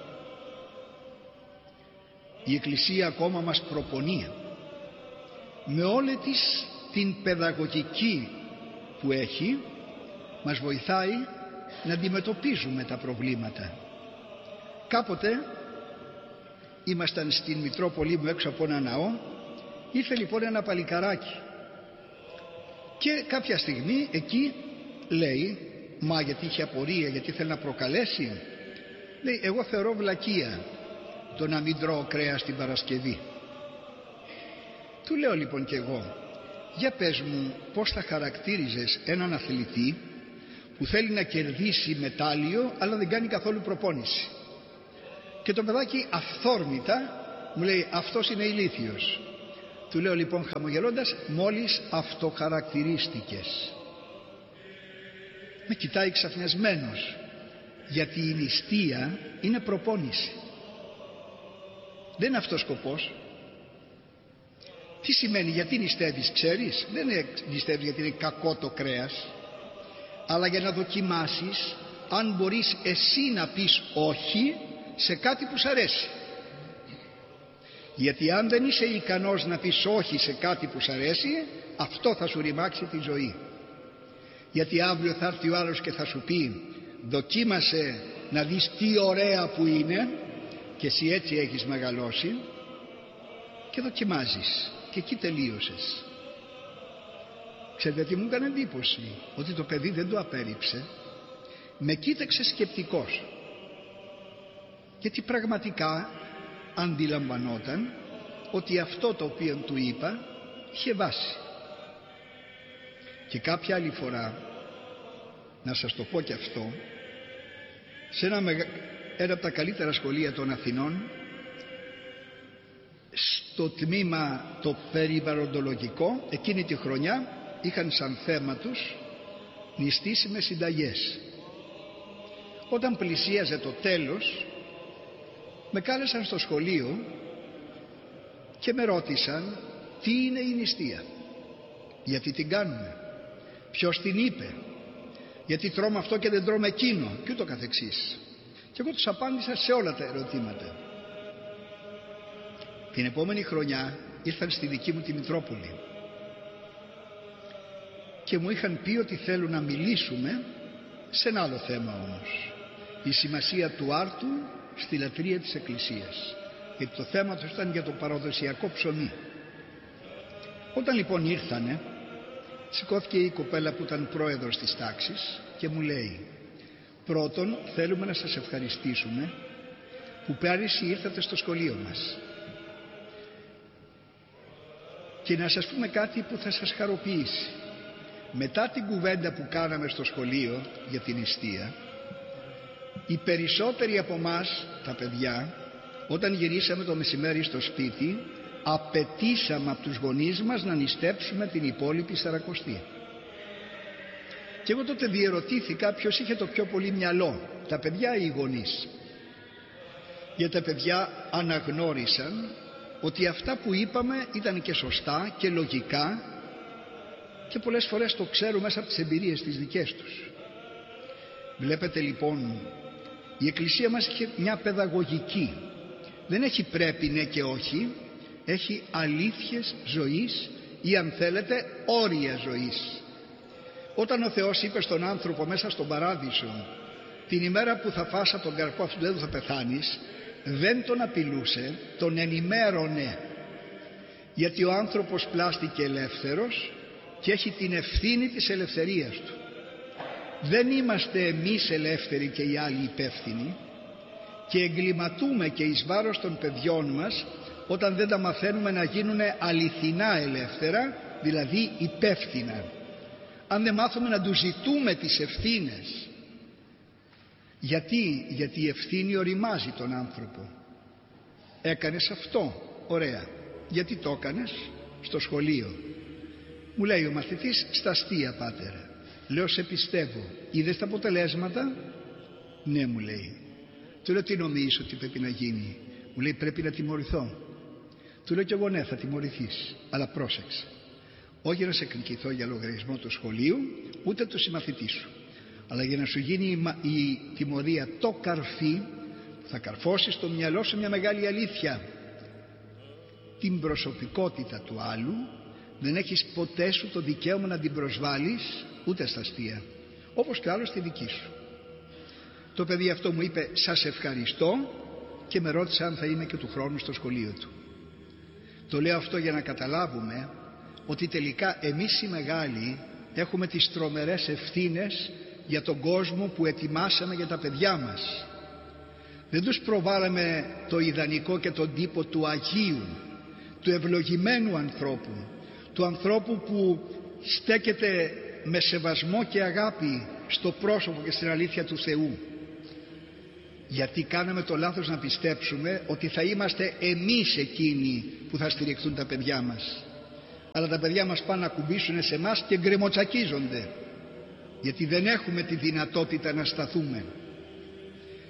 Η Εκκλησία ακόμα μας προπονεί με όλη της την παιδαγωγική που έχει, μας βοηθάει να αντιμετωπίζουμε τα προβλήματα. Κάποτε ήμασταν στην Μητρόπολη μου έξω από ένα ναό, ήρθε λοιπόν ένα παλικαράκι και κάποια στιγμή εκεί λέει, μα γιατί είχε απορία, γιατί θέλει να προκαλέσει, λέει, εγώ θεωρώ βλακεία το να μην τρώω κρέας την Παρασκευή. Του λέω λοιπόν και εγώ, για πες μου πώς θα χαρακτήριζες έναν αθλητή που θέλει να κερδίσει μετάλλιο αλλά δεν κάνει καθόλου προπόνηση? Και το παιδάκι αυθόρμητα μου λέει, αυτός είναι ηλίθιος. Του λέω λοιπόν χαμογελώντας, μόλις αυτοχαρακτηρίστηκες. Με κοιτάει ξαφνιασμένος. Γιατί η νηστεία είναι προπόνηση. Δεν είναι αυτός σκοπός. Τι σημαίνει γιατί νηστεύεις, ξέρεις? Δεν είναι νηστεύεις γιατί είναι κακό το κρέας, αλλά για να δοκιμάσεις αν μπορείς εσύ να πεις όχι σε κάτι που σ' αρέσει. Γιατί αν δεν είσαι ικανός να πεις όχι σε κάτι που σ' αρέσει, αυτό θα σου ρημάξει τη ζωή. Γιατί αύριο θα έρθει ο άλλος και θα σου πει δοκίμασε να δεις τι ωραία που είναι, και εσύ έτσι έχεις μεγαλώσει και δοκιμάζεις και εκεί τελείωσες. Ξέρετε τι μου έκανε εντύπωση? Ότι το παιδί δεν το απέρριψε, με κοίταξε σκεπτικός, γιατί πραγματικά αντιλαμβανόταν ότι αυτό το οποίο του είπα είχε βάση. Και κάποια άλλη φορά, να σας το πω και αυτό, σε ένα, μεγα... ένα από τα καλύτερα σχολεία των Αθηνών, στο τμήμα το περιβαλλοντολογικό, εκείνη τη χρονιά είχαν σαν θέμα τους νηστίσιμες συνταγές. Όταν πλησίαζε το τέλος, με κάλεσαν στο σχολείο και με ρώτησαν τι είναι η νηστεία, γιατί την κάνουμε, ποιος την είπε, γιατί τρώμε αυτό και δεν τρώμε εκείνο και ούτω καθεξής. Και εγώ τους απάντησα σε όλα τα ερωτήματα. Την επόμενη χρονιά ήρθαν στη δική μου τη Μητρόπολη και μου είχαν πει ότι θέλουν να μιλήσουμε σε ένα άλλο θέμα όμως, η σημασία του άρτου στη λατρεία της Εκκλησίας, γιατί το θέμα του ήταν για το παραδοσιακό ψωμί. Όταν λοιπόν ήρθανε, σηκώθηκε η κοπέλα που ήταν πρόεδρος της τάξης και μου λέει, πρώτον θέλουμε να σας ευχαριστήσουμε που πέρυσι ήρθατε στο σχολείο μας και να σας πούμε κάτι που θα σας χαροποιήσει. Μετά την κουβέντα που κάναμε στο σχολείο για την νηστεία, οι περισσότεροι από μας τα παιδιά, όταν γυρίσαμε το μεσημέρι στο σπίτι, απαιτήσαμε από τους γονείς μας να νηστέψουμε την υπόλοιπη Σαρακοστή. Και εγώ τότε διερωτήθηκα ποιος είχε το πιο πολύ μυαλό, τα παιδιά ή οι γονείς. Γιατί τα παιδιά αναγνώρισαν ότι αυτά που είπαμε ήταν και σωστά και λογικά, και πολλές φορές το ξέρουν μέσα από τις εμπειρίες τις δικές τους. Βλέπετε λοιπόν, η Εκκλησία μας έχει μια παιδαγωγική. Δεν έχει πρέπει ναι και όχι, έχει αλήθειες ζωής ή αν θέλετε όρια ζωής. Όταν ο Θεός είπε στον άνθρωπο μέσα στον παράδεισο, την ημέρα που θα φας από τον καρπό αυτού του έδου θα πεθάνεις, δεν τον απειλούσε, τον ενημέρωνε, γιατί ο άνθρωπος πλάστηκε ελεύθερος και έχει την ευθύνη της ελευθερίας του. Δεν είμαστε εμείς ελεύθεροι και οι άλλοι υπεύθυνοι, και εγκληματούμε και εις βάρος των παιδιών μας όταν δεν τα μαθαίνουμε να γίνουν αληθινά ελεύθερα, δηλαδή υπεύθυνα. Αν δεν μάθουμε να τους ζητούμε τις ευθύνες. Γιατί, γιατί η ευθύνη οριμάζει τον άνθρωπο. Έκανες αυτό, ωραία. Γιατί το έκανες? Στο σχολείο. Μου λέει ο μαθητής, στα αστεία πάτερ. Λέω, σε πιστεύω. Είδες τα αποτελέσματα? Ναι, μου λέει. Του λέω, τι νομίζεις ότι πρέπει να γίνει? Μου λέει, πρέπει να τιμωρηθώ. Του λέω κι εγώ, ναι, θα τιμωρηθείς, αλλά πρόσεξε. Όχι να σε εκδικηθώ για λογαριασμό του σχολείου, ούτε του συμμαθητή σου, αλλά για να σου γίνει η τιμωρία το καρφί, θα καρφώσεις στο μυαλό σου μια μεγάλη αλήθεια. Την προσωπικότητα του άλλου δεν έχεις ποτέ σου το δικαίωμα να την προσβάλλεις, ούτε στα αστεία, όπως και άλλο στη δική σου. Το παιδί αυτό μου είπε, σας ευχαριστώ, και με ρώτησε αν θα είμαι και του χρόνου στο σχολείο του. Το λέω αυτό για να καταλάβουμε ότι τελικά εμείς οι μεγάλοι έχουμε τις τρομερές ευθύνες για τον κόσμο που ετοιμάσαμε για τα παιδιά μας. Δεν τους προβάλαμε το ιδανικό και τον τύπο του Αγίου, του ευλογημένου ανθρώπου, του ανθρώπου που στέκεται με σεβασμό και αγάπη στο πρόσωπο και στην αλήθεια του Θεού. Γιατί κάναμε το λάθος να πιστέψουμε ότι θα είμαστε εμείς εκείνοι που θα στηριχθούν τα παιδιά μας. Αλλά τα παιδιά μας πάνε να κουμπίσουν σε εμάς και γκρεμοτσακίζονται, γιατί δεν έχουμε τη δυνατότητα να σταθούμε.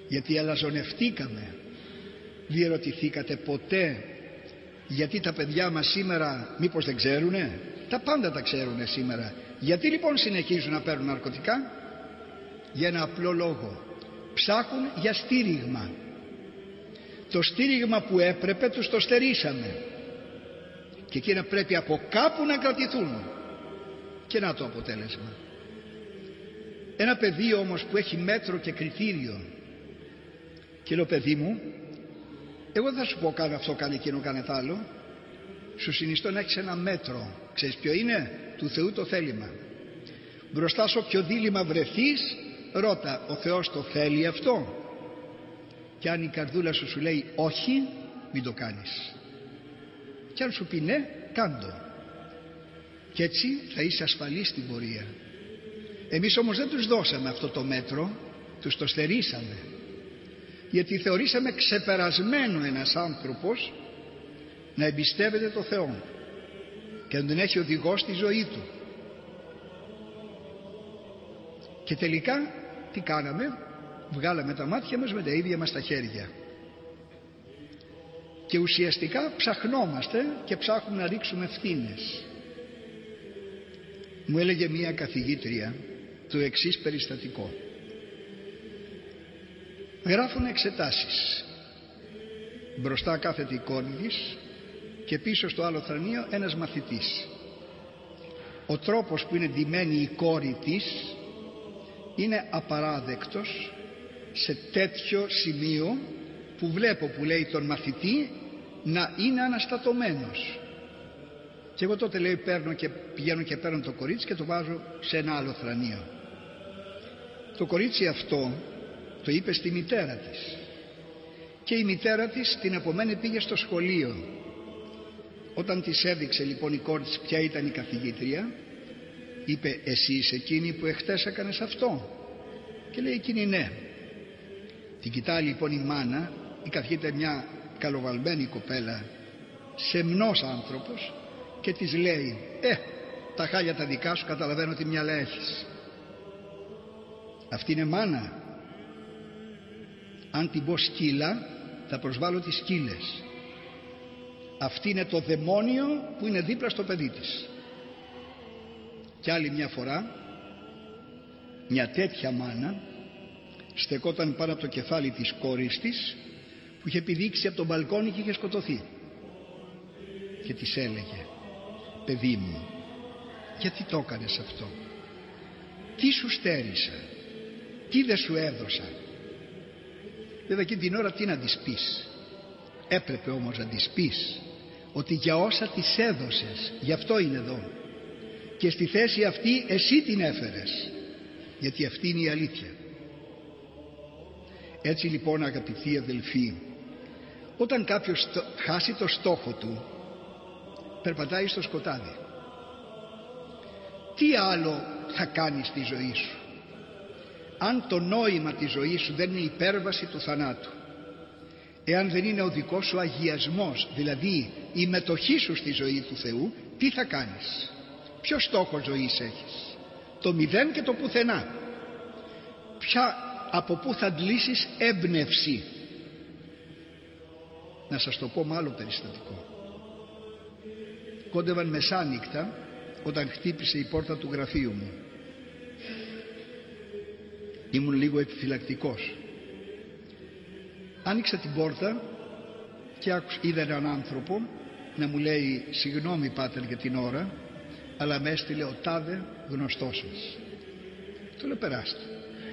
γιατί αλαζονευτήκαμε. Διερωτηθήκατε ποτέ γιατί τα παιδιά μας σήμερα μήπως δεν ξέρουνε? Τα πάντα τα ξέρουνε σήμερα. Γιατί λοιπόν συνεχίζουν να παίρνουν ναρκωτικά? Για ένα απλό λόγο. Ψάχνουν για στήριγμα. Το στήριγμα που έπρεπε τους το στερήσαμε. Και εκείνα πρέπει από κάπου να κρατηθούν. Και να το αποτέλεσμα. Ένα παιδί όμως που έχει μέτρο και κριτήριο και λέω, παιδί μου, εγώ δεν θα σου πω κάνε αυτό, κάνε εκείνο, κάνε τ' άλλο. Σου συνιστώ να έχεις ένα μέτρο. Ξέρεις ποιο είναι? Του Θεού το θέλημα. Μπροστά σε όποιο δίλημμα βρεθείς, ρώτα, ο Θεός το θέλει αυτό? Και αν η καρδούλα σου σου λέει όχι, μην το κάνεις. Και αν σου πει ναι, κάντο. Και έτσι θα είσαι ασφαλής στην πορεία. Εμείς όμως δεν τους δώσαμε αυτό το μέτρο, τους το στερήσαμε. Γιατί θεωρήσαμε ξεπερασμένο ένας άνθρωπος να εμπιστεύεται το Θεό και να τον έχει οδηγό στη ζωή του. Και τελικά τι κάναμε? Βγάλαμε τα μάτια μας με τα ίδια μας τα χέρια. Και ουσιαστικά ψαχνόμαστε και ψάχνουμε να ρίξουμε ευθύνες. Μου έλεγε μία καθηγήτρια το εξής περιστατικό. Γράφουν εξετάσεις. Μπροστά κάθεται η κόρη της και πίσω στο άλλο θρανείο ένας μαθητής. Ο τρόπος που είναι ντυμένη η κόρη της είναι απαράδεκτος σε τέτοιο σημείο που βλέπω, που λέει, τον μαθητή να είναι αναστατωμένος. Και εγώ τότε, λέει, παίρνω και πηγαίνω και παίρνω το κορίτσι και το βάζω σε ένα άλλο θρανείο. Το κορίτσι αυτό το είπε στη μητέρα της και η μητέρα της την επομένη πήγε στο σχολείο. Όταν της έδειξε λοιπόν η κόρη της ποια ήταν η καθηγήτρια, είπε, εσύ είσαι εκείνη που εχθές έκανες αυτό? Και λέει εκείνη ναι. Την κοιτάει λοιπόν η μάνα, η καθηγήτρια μια καλοβαλμένη κοπέλα, σεμνός άνθρωπος, και της λέει, ε, τα χάλια τα δικά σου καταλαβαίνω τι μυαλά έχεις. Αυτή είναι μάνα? Αν την πω σκύλα θα προσβάλλω τις σκύλες. Αυτή είναι το δαιμόνιο που είναι δίπλα στο παιδί της. Και άλλη μια φορά μια τέτοια μάνα στεκόταν πάνω από το κεφάλι της κόρης της που είχε πηδήξει από τον μπαλκόνι και είχε σκοτωθεί, και της έλεγε, παιδί μου, γιατί το έκανες αυτό? Τι σου στέρισα? Τι δεν σου έδωσα? Βέβαια εκείνη την ώρα τι να της πεις? Έπρεπε όμως να της πεις ότι για όσα της έδωσες, γι' αυτό είναι εδώ, και στη θέση αυτή εσύ την έφερες, γιατί αυτή είναι η αλήθεια. Έτσι λοιπόν, αγαπητοί αδελφοί, όταν κάποιος χάσει το στόχο του, περπατάει στο σκοτάδι. Τι άλλο θα κάνει στη ζωή σου? Αν το νόημα της ζωής σου δεν είναι η υπέρβαση του θανάτου, εάν δεν είναι ο δικός σου αγιασμός, δηλαδή η μετοχή σου στη ζωή του Θεού, τι θα κάνεις? Ποιο στόχο ζωής έχεις? Το μηδέν και το πουθενά. Ποια, από πού θα αντλήσεις έμπνευση? Να σας το πω με άλλο περιστατικό. Κόντευαν μεσάνυχτα όταν χτύπησε η πόρτα του γραφείου μου. Ήμουν λίγο επιφυλακτικός. Άνοιξα την πόρτα και άκουσα, είδα έναν άνθρωπο να μου λέει, συγγνώμη πάτερ για την ώρα, αλλά με έστειλε ο τάδε γνωστός σας. Του λέω, περάστε.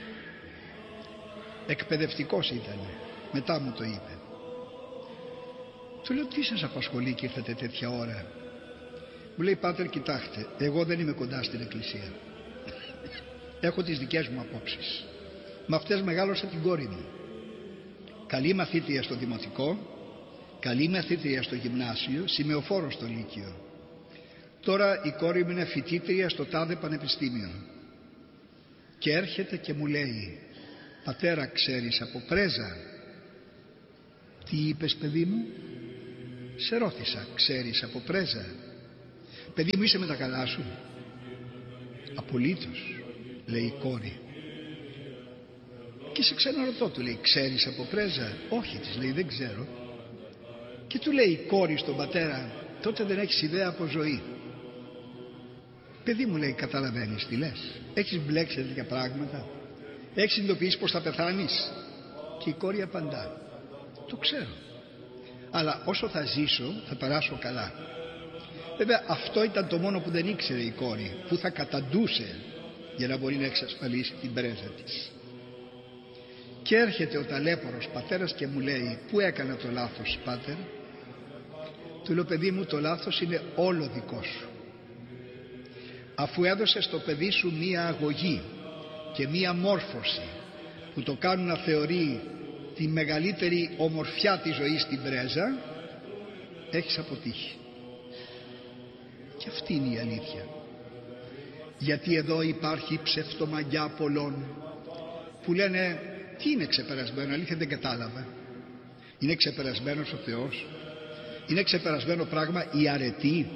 Εκπαιδευτικός ήταν, μετά μου το είπε. Του λέω, τι σας απασχολεί και ήρθατε τέτοια ώρα? Μου λέει, πάτερ, κοιτάξτε, εγώ δεν είμαι κοντά στην εκκλησία. Έχω τις δικές μου απόψεις. Με αυτές μεγάλωσα την κόρη μου. Καλή μαθήτρια στο δημοτικό, καλή μαθήτρια στο γυμνάσιο, σημεοφόρος στο λύκειο. Τώρα η κόρη μου είναι φοιτήτρια στο τάδε πανεπιστήμιο. Και έρχεται και μου λέει, πατέρα, ξέρεις από πρέζα? Τι είπες, παιδί μου? Σε ρώτησα, ξέρεις από πρέζα? Παιδί μου, είσαι με τα καλά σου? Απολύτως, λέει η κόρη. Και σε ξαναρωτώ, του λέει, ξέρεις από πρέζα? Όχι, της λέει, δεν ξέρω. Και του λέει η κόρη στον πατέρα, τότε δεν έχεις ιδέα από ζωή. Παιδί μου, λέει, καταλαβαίνεις τι λες? Έχεις μπλέξει τέτοια πράγματα? Έχεις συνειδητοποιήσει πως θα πεθάνεις? Και η κόρη απαντά, το ξέρω, αλλά όσο θα ζήσω θα περάσω καλά. Βέβαια αυτό ήταν το μόνο που δεν ήξερε η κόρη, που θα καταντούσε για να μπορεί να εξασφαλίσει την πρέζα της. Και έρχεται ο ταλέπορος πατέρας και μου λέει, πού έκανα το λάθος, πάτερ? Του λέω, παιδί μου, το λάθος είναι όλο δικό σου. Αφού έδωσες στο παιδί σου μία αγωγή και μία μόρφωση που το κάνουν να θεωρεί τη μεγαλύτερη ομορφιά της ζωής στην πρέζα, έχεις αποτύχει. Και αυτή είναι η αλήθεια. Γιατί εδώ υπάρχει ψευτομαγιά πολλών που λένε, τι είναι ξεπερασμένο? Αλήθεια δεν κατάλαβα. Είναι ξεπερασμένος ο Θεός? Είναι ξεπερασμένο πράγμα η αρετή?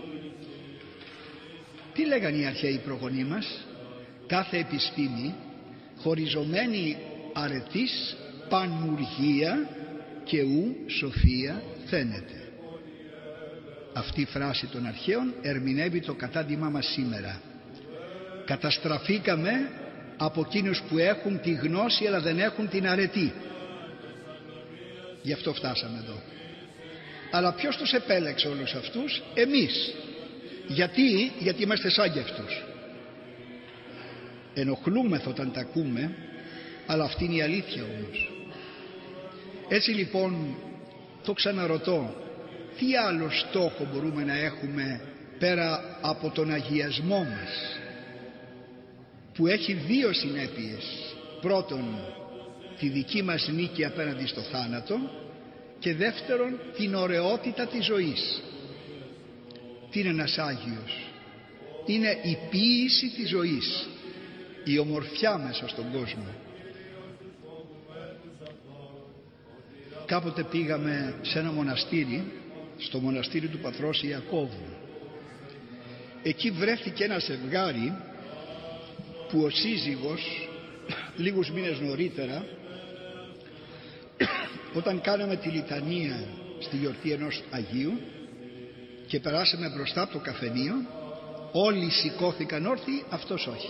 Τι λέγανε οι αρχαίοι προγονείς μας? Κάθε επιστήμη χωριζομένη αρετής πανουργία και ου σοφία φαίνεται. Αυτή η φράση των αρχαίων ερμηνεύει το κατάντημά μας σήμερα. Καταστραφήκαμε από εκείνους που έχουν τη γνώση αλλά δεν έχουν την αρετή. Γι' αυτό φτάσαμε εδώ. Αλλά ποιος τους επέλεξε όλους αυτούς? Εμείς. Γιατί? Γιατί είμαστε σαν κι αυτούς. Ενοχλούμεθα όταν τα ακούμε, αλλά αυτή είναι η αλήθεια όμως. Έτσι λοιπόν το ξαναρωτώ, τι άλλο στόχο μπορούμε να έχουμε πέρα από τον αγιασμό μας, που έχει δύο συνέπειες? Πρώτον, τη δική μας νίκη απέναντι στο θάνατο, και δεύτερον, την ωραιότητα της ζωής. Τι είναι ένας Άγιος? Είναι η ποίηση της ζωής, η ομορφιά μέσα στον κόσμο. Κάποτε πήγαμε σε ένα μοναστήρι, στο μοναστήρι του πατρός Ιακώβου. Εκεί βρέθηκε ένα ζευγάρι που ο σύζυγος λίγους μήνες νωρίτερα, όταν κάναμε τη λιτανία στη γιορτή ενός Αγίου και περάσαμε μπροστά από το καφενείο, όλοι σηκώθηκαν όρθιοι, αυτός όχι.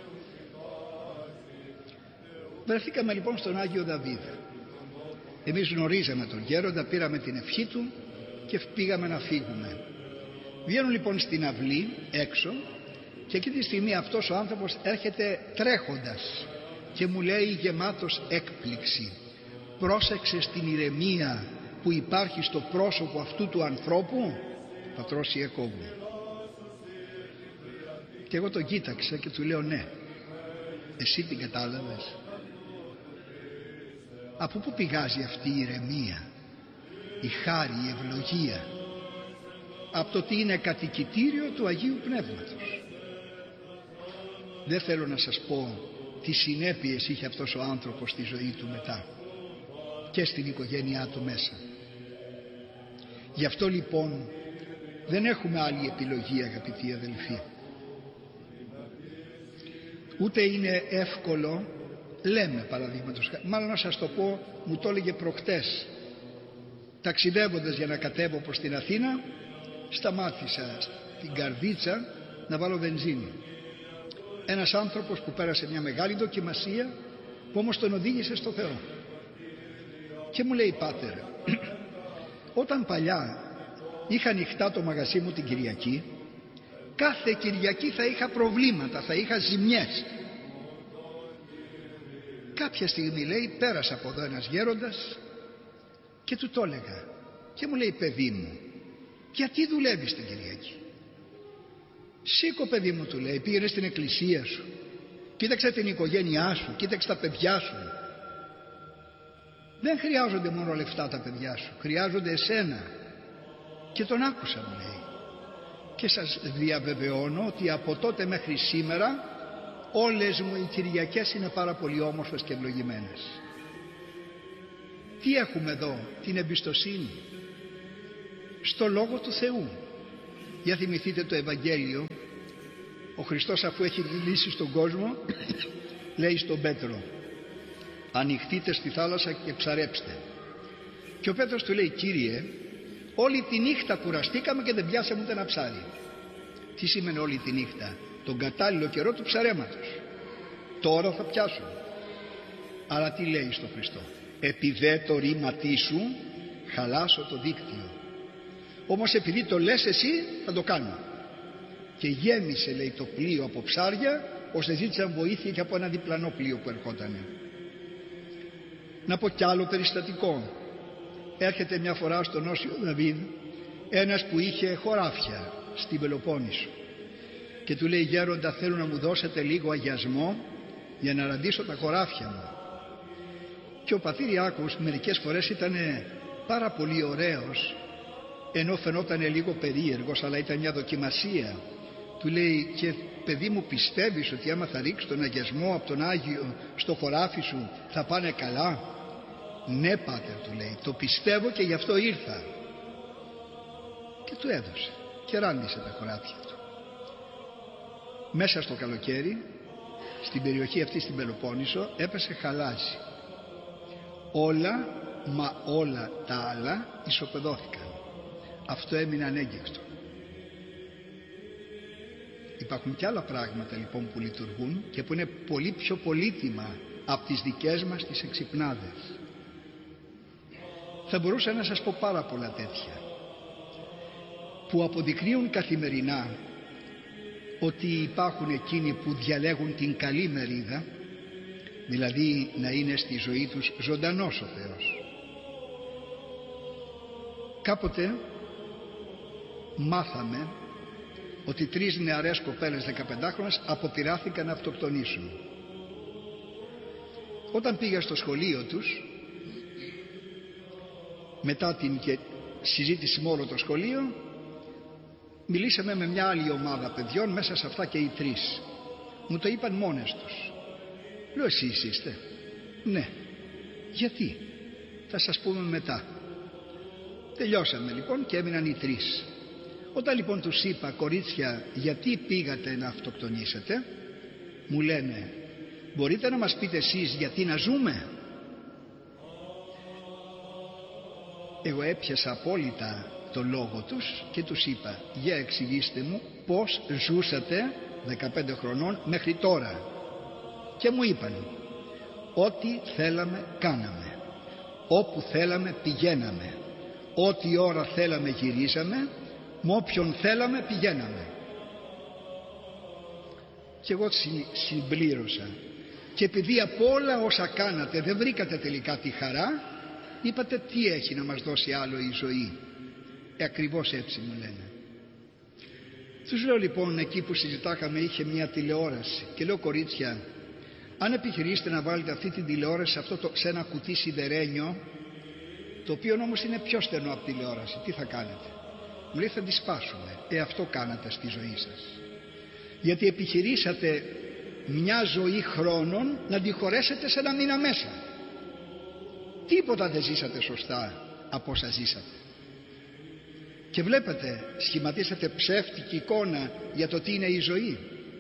Βρεθήκαμε λοιπόν στον Άγιο Δαβίδ. Εμείς γνωρίζαμε τον γέροντα, πήραμε την ευχή του και πήγαμε να φύγουμε. Βγαίνουν λοιπόν στην αυλή έξω και εκείνη τη στιγμή αυτός ο άνθρωπος έρχεται τρέχοντας και μου λέει γεμάτος έκπληξη, πρόσεξε στην ηρεμία που υπάρχει στο πρόσωπο αυτού του ανθρώπου, πατρός Ιακώβου. Και εγώ τον κοίταξα και του λέω, ναι, εσύ την κατάλαβες? Από πού πηγάζει αυτή η ηρεμία, η χάρη, η ευλογία? Από το ότι είναι κατοικητήριο του Αγίου Πνεύματος. Δεν θέλω να σας πω τι συνέπειες είχε αυτός ο άνθρωπος στη ζωή του μετά και στην οικογένειά του μέσα. Γι' αυτό λοιπόν δεν έχουμε άλλη επιλογή, αγαπητοί αδελφοί. Ούτε είναι εύκολο, λέμε παραδείγματος, μάλλον να σας το πω, μου το έλεγε προχτές, ταξιδεύοντας για να κατέβω προς την Αθήνα, σταμάτησα στην Καρδίτσα να βάλω βενζίνη. Ένας άνθρωπος που πέρασε μια μεγάλη δοκιμασία, που όμως τον οδήγησε στο Θεό. Και μου λέει, πάτερ, όταν παλιά είχα ανοιχτά το μαγαζί μου την Κυριακή, κάθε Κυριακή θα είχα προβλήματα, θα είχα ζημιές. Κάποια στιγμή, λέει, πέρασε από εδώ ένας γέροντας και του το έλεγα και μου λέει, παιδί μου, γιατί δουλεύεις την Κυριακή? Σήκω, παιδί μου, του λέει, πήγαινε στην εκκλησία σου, κοίταξε την οικογένειά σου, κοίταξε τα παιδιά σου. Δεν χρειάζονται μόνο λεφτά τα παιδιά σου, χρειάζονται εσένα. Και τον άκουσα, μου λέει, και σας διαβεβαιώνω ότι από τότε μέχρι σήμερα όλες μου οι Κυριακές είναι πάρα πολύ όμορφες και ευλογημένες. Τι έχουμε εδώ? Την εμπιστοσύνη στο Λόγο του Θεού. Για θυμηθείτε το Ευαγγέλιο, ο Χριστός αφού έχει μιλήσει στον κόσμο λέει στον Πέτρο, ανοιχτείτε στη θάλασσα και ψαρέψτε. Και ο Πέτρος του λέει, Κύριε, όλη τη νύχτα κουραστήκαμε και δεν πιάσαμε ούτε ένα ψάρι. Τι σημαίνει όλη τη νύχτα? Τον κατάλληλο καιρό του ψαρέματος. Τώρα θα πιάσουμε. Αλλά τι λέει στο Χριστό? Επί δε το ρήματί σου χαλάσω το δίκτυο. Όμως επειδή το λες εσύ θα το κάνω. Και γέμισε, λέει, το πλοίο από ψάρια, ώστε ζήτησαν βοήθεια και από ένα διπλανό πλοίο που ερχότανε. Να πω κι άλλο περιστατικό. Έρχεται μια φορά στον Όσιο Δαβίδ ένας που είχε χωράφια στην Πελοπόννησο και του λέει, γέροντα, θέλω να μου δώσετε λίγο αγιασμό για να ραντίσω τα χωράφια μου. Και ο πατήρ Ιάκωβος μερικές φορές ήταν πάρα πολύ ωραίος, ενώ φαινόταν λίγο περίεργος, αλλά ήταν μια δοκιμασία. Του λέει, και παιδί μου, πιστεύεις ότι άμα θα ρίξεις τον αγιασμό από τον Άγιο στο χωράφι σου θα πάνε καλά? Ναι, πάτερ, του λέει, το πιστεύω και γι' αυτό ήρθα. Και του έδωσε και ράντισε τα χωράφια του. Μέσα στο καλοκαίρι, στην περιοχή αυτή στην Πελοπόννησο, έπεσε χαλάζι. Όλα, μα όλα τα άλλα ισοπεδώθηκαν. Αυτό έμεινε ανέγγιχτο. Υπάρχουν και άλλα πράγματα λοιπόν που λειτουργούν και που είναι πολύ πιο πολύτιμα από τις δικές μας τις εξυπνάδες. Θα μπορούσα να σας πω πάρα πολλά τέτοια που αποδεικνύουν καθημερινά ότι υπάρχουν εκείνοι που διαλέγουν την καλή μερίδα, δηλαδή να είναι στη ζωή τους ζωντανός ο Θεός. Κάποτε μάθαμε ότι τρεις νεαρές κοπέλες δεκαπεντάχρονες αποπειράθηκαν να αυτοκτονήσουν. Όταν πήγα στο σχολείο τους, μετά την συζήτηση με όλο το σχολείο, μιλήσαμε με μια άλλη ομάδα παιδιών, μέσα σε αυτά και οι τρεις. Μου το είπαν μόνες τους. Λέω, εσείς είστε? Ναι. Γιατί? Θα σας πούμε μετά. Τελειώσαμε λοιπόν και έμειναν οι τρεις. Όταν λοιπόν τους είπα, κορίτσια, γιατί πήγατε να αυτοκτονήσετε, μου λένε, μπορείτε να μας πείτε εσείς γιατί να ζούμε? Εγώ έπιασα απόλυτα το λόγο τους και τους είπα, για εξηγήστε μου πώς ζούσατε δεκαπέντε χρονών μέχρι τώρα. Και μου είπαν, ό,τι θέλαμε κάναμε, όπου θέλαμε πηγαίναμε, ό,τι ώρα θέλαμε γυρίζαμε, με όποιον θέλαμε πηγαίναμε. Και εγώ συμπλήρωσα, και επειδή από όλα όσα κάνατε δεν βρήκατε τελικά τη χαρά, είπατε, τι έχει να μας δώσει άλλο η ζωή? Ε, ακριβώς έτσι μου λένε. Τους λέω λοιπόν, εκεί που συζητάκαμε είχε μια τηλεόραση και λέω, κορίτσια, αν επιχειρήσετε να βάλετε αυτή την τηλεόραση σε, αυτό το, σε ένα κουτί σιδερένιο, το οποίο όμως είναι πιο στενό από τηλεόραση, τι θα κάνετε? Μου λέει, θα τη σπάσουμε. Ε, αυτό κάνατε στη ζωή σας. Γιατί επιχειρήσατε μια ζωή χρόνων να τη χωρέσετε σε ένα μήνα μέσα. Τίποτα δεν ζήσατε σωστά από όσα ζήσατε. Και βλέπετε, σχηματίσατε ψεύτικη εικόνα για το τι είναι η ζωή.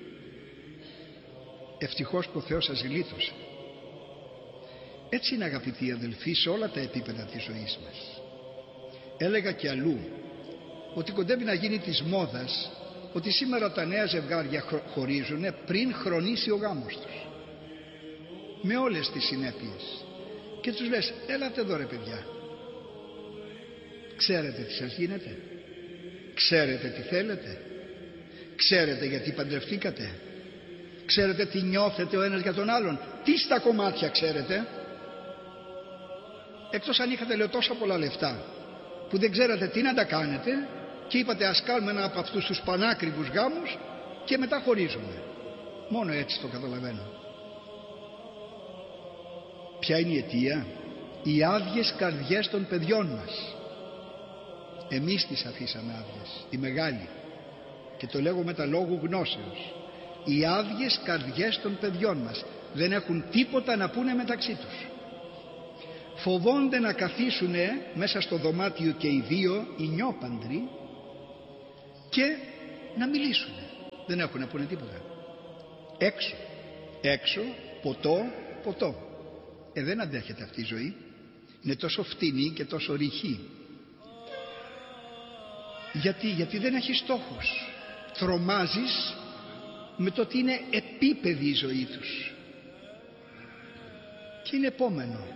Ευτυχώς που ο Θεός σας γλίτωσε. Έτσι είναι, αγαπητοί αδελφοί, σε όλα τα επίπεδα της ζωής μας. Έλεγα και αλλού ότι κοντεύει να γίνει της μόδας ότι σήμερα τα νέα ζευγάρια χωρίζουν πριν χρονίσει ο γάμος τους, με όλες τις συνέπειες. Και τους λες, έλατε εδώ ρε παιδιά, ξέρετε τι σας γίνεται? Ξέρετε τι θέλετε? Ξέρετε γιατί παντρευτήκατε? Ξέρετε τι νιώθετε ο ένας για τον άλλον? Τι στα κομμάτια ξέρετε? Εκτός αν είχατε, λέω, τόσα πολλά λεφτά που δεν ξέρατε τι να τα κάνετε και είπατε, ας κάνουμε ένα από αυτούς τους πανάκριβους γάμους και μετά χωρίζουμε. Μόνο έτσι το καταλαβαίνω. Ποια είναι η αιτία? Οι άδειες καρδιές των παιδιών μας. Εμείς τις αφήσαμε άδειες, οι μεγάλοι, και το λέγω με τα λόγου γνώσεως. Οι άδειες καρδιές των παιδιών μας δεν έχουν τίποτα να πούνε μεταξύ τους. Φοβόνται να καθίσουνε μέσα στο δωμάτιο και οι δύο, οι νιόπαντροι, και να μιλήσουνε. Δεν έχουν να πούνε τίποτα. Έξω, έξω, ποτό, ποτό. Ε, δεν αντέχεται αυτή η ζωή. Είναι τόσο φτηνή και τόσο ρηχή. Γιατί, γιατί δεν έχει στόχους. Τρομάζεις με το ότι είναι επίπεδη η ζωή τους. Και είναι επόμενο.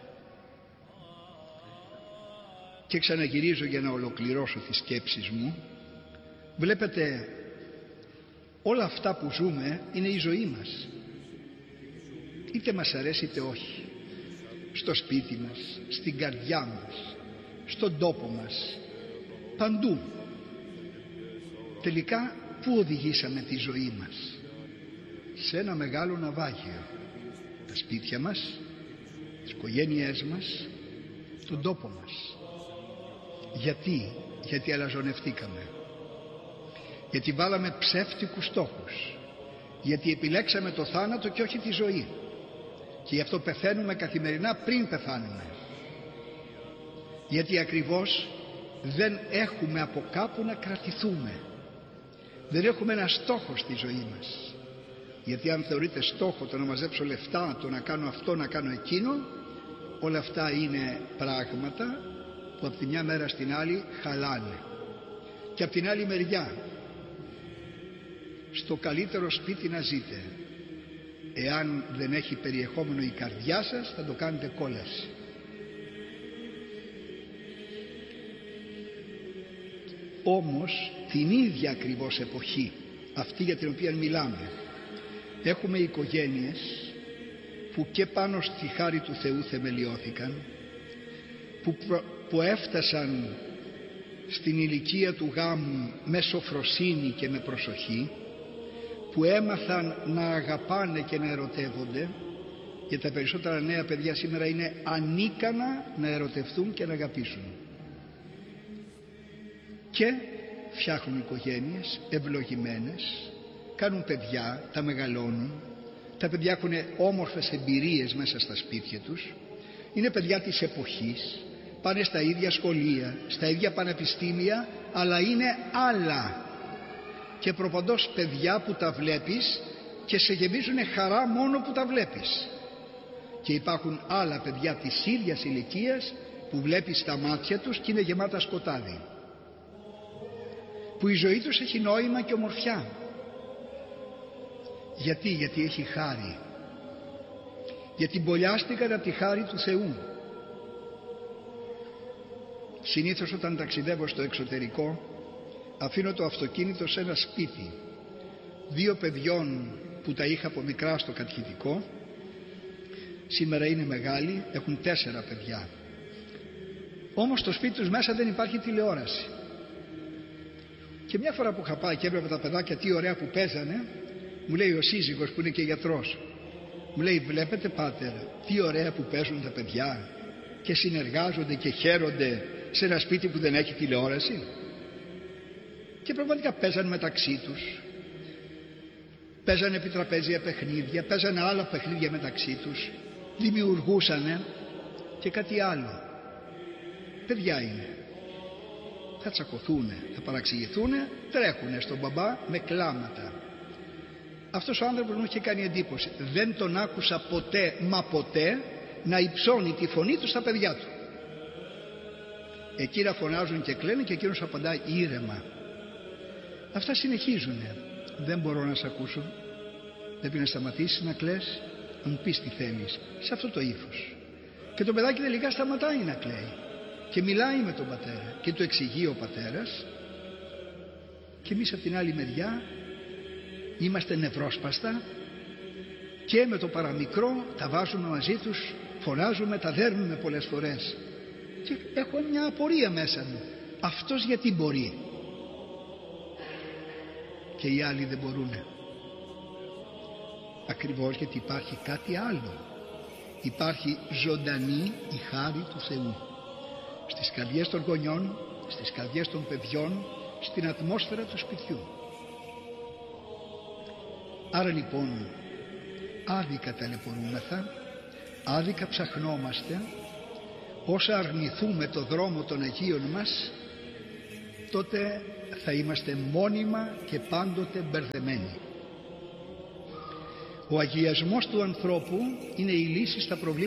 Και ξαναγυρίζω για να ολοκληρώσω τις σκέψεις μου. Βλέπετε, όλα αυτά που ζούμε είναι η ζωή μας. Είτε μας αρέσει είτε όχι. Στο σπίτι μας, στην καρδιά μας, στον τόπο μας, παντού. Τελικά πού οδηγήσαμε τη ζωή μας? Σε ένα μεγάλο ναυάγιο. Τα σπίτια μας, τις οικογένειές μας, τον τόπο μας. Γιατί? Γιατί αλαζονευτήκαμε. Γιατί βάλαμε ψεύτικους στόχους. Γιατί επιλέξαμε το θάνατο και όχι τη ζωή. Και γι' αυτό πεθαίνουμε καθημερινά πριν πεθάνουμε. Γιατί ακριβώς δεν έχουμε από κάπου να κρατηθούμε. Δεν έχουμε ένα στόχο στη ζωή μας. Γιατί αν θεωρείτε στόχο το να μαζέψω λεφτά, το να κάνω αυτό, να κάνω εκείνο, όλα αυτά είναι πράγματα που από τη μια μέρα στην άλλη χαλάνε. Και από την άλλη μεριά, στο καλύτερο σπίτι να ζείτε, εάν δεν έχει περιεχόμενο η καρδιά σας, θα το κάνετε κόλαση. Όμως την ίδια ακριβώς εποχή, αυτή για την οποία μιλάμε, έχουμε οικογένειες που και πάνω στη χάρη του Θεού θεμελιώθηκαν, που, προ, που έφτασαν στην ηλικία του γάμου με σοφροσύνη και με προσοχή, που έμαθαν να αγαπάνε και να ερωτεύονται, γιατί τα περισσότερα νέα παιδιά σήμερα είναι ανίκανα να ερωτευτούν και να αγαπήσουν. Και φτιάχνουν οικογένειες ευλογημένες, κάνουν παιδιά, τα μεγαλώνουν, τα παιδιά έχουν όμορφες εμπειρίες μέσα στα σπίτια τους, είναι παιδιά της εποχής, πάνε στα ίδια σχολεία, στα ίδια πανεπιστήμια, αλλά είναι άλλα. Και προπαντός παιδιά που τα βλέπεις και σε γεμίζουν χαρά μόνο που τα βλέπεις. Και υπάρχουν άλλα παιδιά της ίδιας ηλικίας που βλέπεις τα μάτια τους και είναι γεμάτα σκοτάδι, που η ζωή τους έχει νόημα και ομορφιά. Γιατί, γιατί έχει χάρη. Γιατί μπολιάστηκαν από τη χάρη του Θεού. Συνήθως όταν ταξιδεύω στο εξωτερικό, αφήνω το αυτοκίνητο σε ένα σπίτι δύο παιδιών που τα είχα από μικρά στο κατηχητικό. Σήμερα είναι μεγάλοι, έχουν τέσσερα παιδιά. Όμως στο σπίτι τους μέσα δεν υπάρχει τηλεόραση. Και μια φορά που είχα πάει και έβλεπα τα παιδάκια τι ωραία που παίζανε, μου λέει ο σύζυγος που είναι και γιατρός, μου λέει, βλέπετε πάτερ τι ωραία που παίζουν τα παιδιά και συνεργάζονται και χαίρονται σε ένα σπίτι που δεν έχει τηλεόραση. Και πραγματικά παίζανε μεταξύ τους, παίζανε επί τραπέζια παιχνίδια, παίζανε άλλα παιχνίδια μεταξύ τους, δημιουργούσανε. Και κάτι άλλο, παιδιά είναι, θα τσακωθούνε, θα παραξηγηθούνε, τρέχουνε στον μπαμπά με κλάματα. Αυτός ο άνθρωπος μου είχε κάνει εντύπωση. Δεν τον άκουσα ποτέ, μα ποτέ, να υψώνει τη φωνή του στα παιδιά του. Εκείνα φωνάζουν και κλαίνουν και εκείνος απαντάει ήρεμα. Αυτά συνεχίζουνε. Δεν μπορώ να σε ακούσω. Πρέπει να σταματήσεις να κλαις, να μου πεις τι θέλεις, σε αυτό το ύφος. Και το παιδάκι τελικά σταματάει να κλαίει και μιλάει με τον πατέρα και του εξηγεί ο πατέρας. Και εμείς από την άλλη μεριά είμαστε νευρόσπαστα και με το παραμικρό τα βάζουμε μαζί τους, φωνάζουμε, τα δέρνουμε πολλές φορές. Και έχω μια απορία μέσα μου, αυτός γιατί μπορεί και οι άλλοι δεν μπορούνε? Ακριβώς γιατί υπάρχει κάτι άλλο. Υπάρχει ζωντανή η χάρη του Θεού στις καρδιές των γονιών, στις καρδιές των παιδιών, στην ατμόσφαιρα του σπιτιού. Άρα λοιπόν άδικα ταλαιπωρούμεθα, άδικα ψαχνόμαστε. Όσα αρνηθούμε το δρόμο των Αγίων μας, τότε θα είμαστε μόνιμα και πάντοτε μπερδεμένοι. Ο αγιασμός του ανθρώπου είναι η λύση στα προβλήματα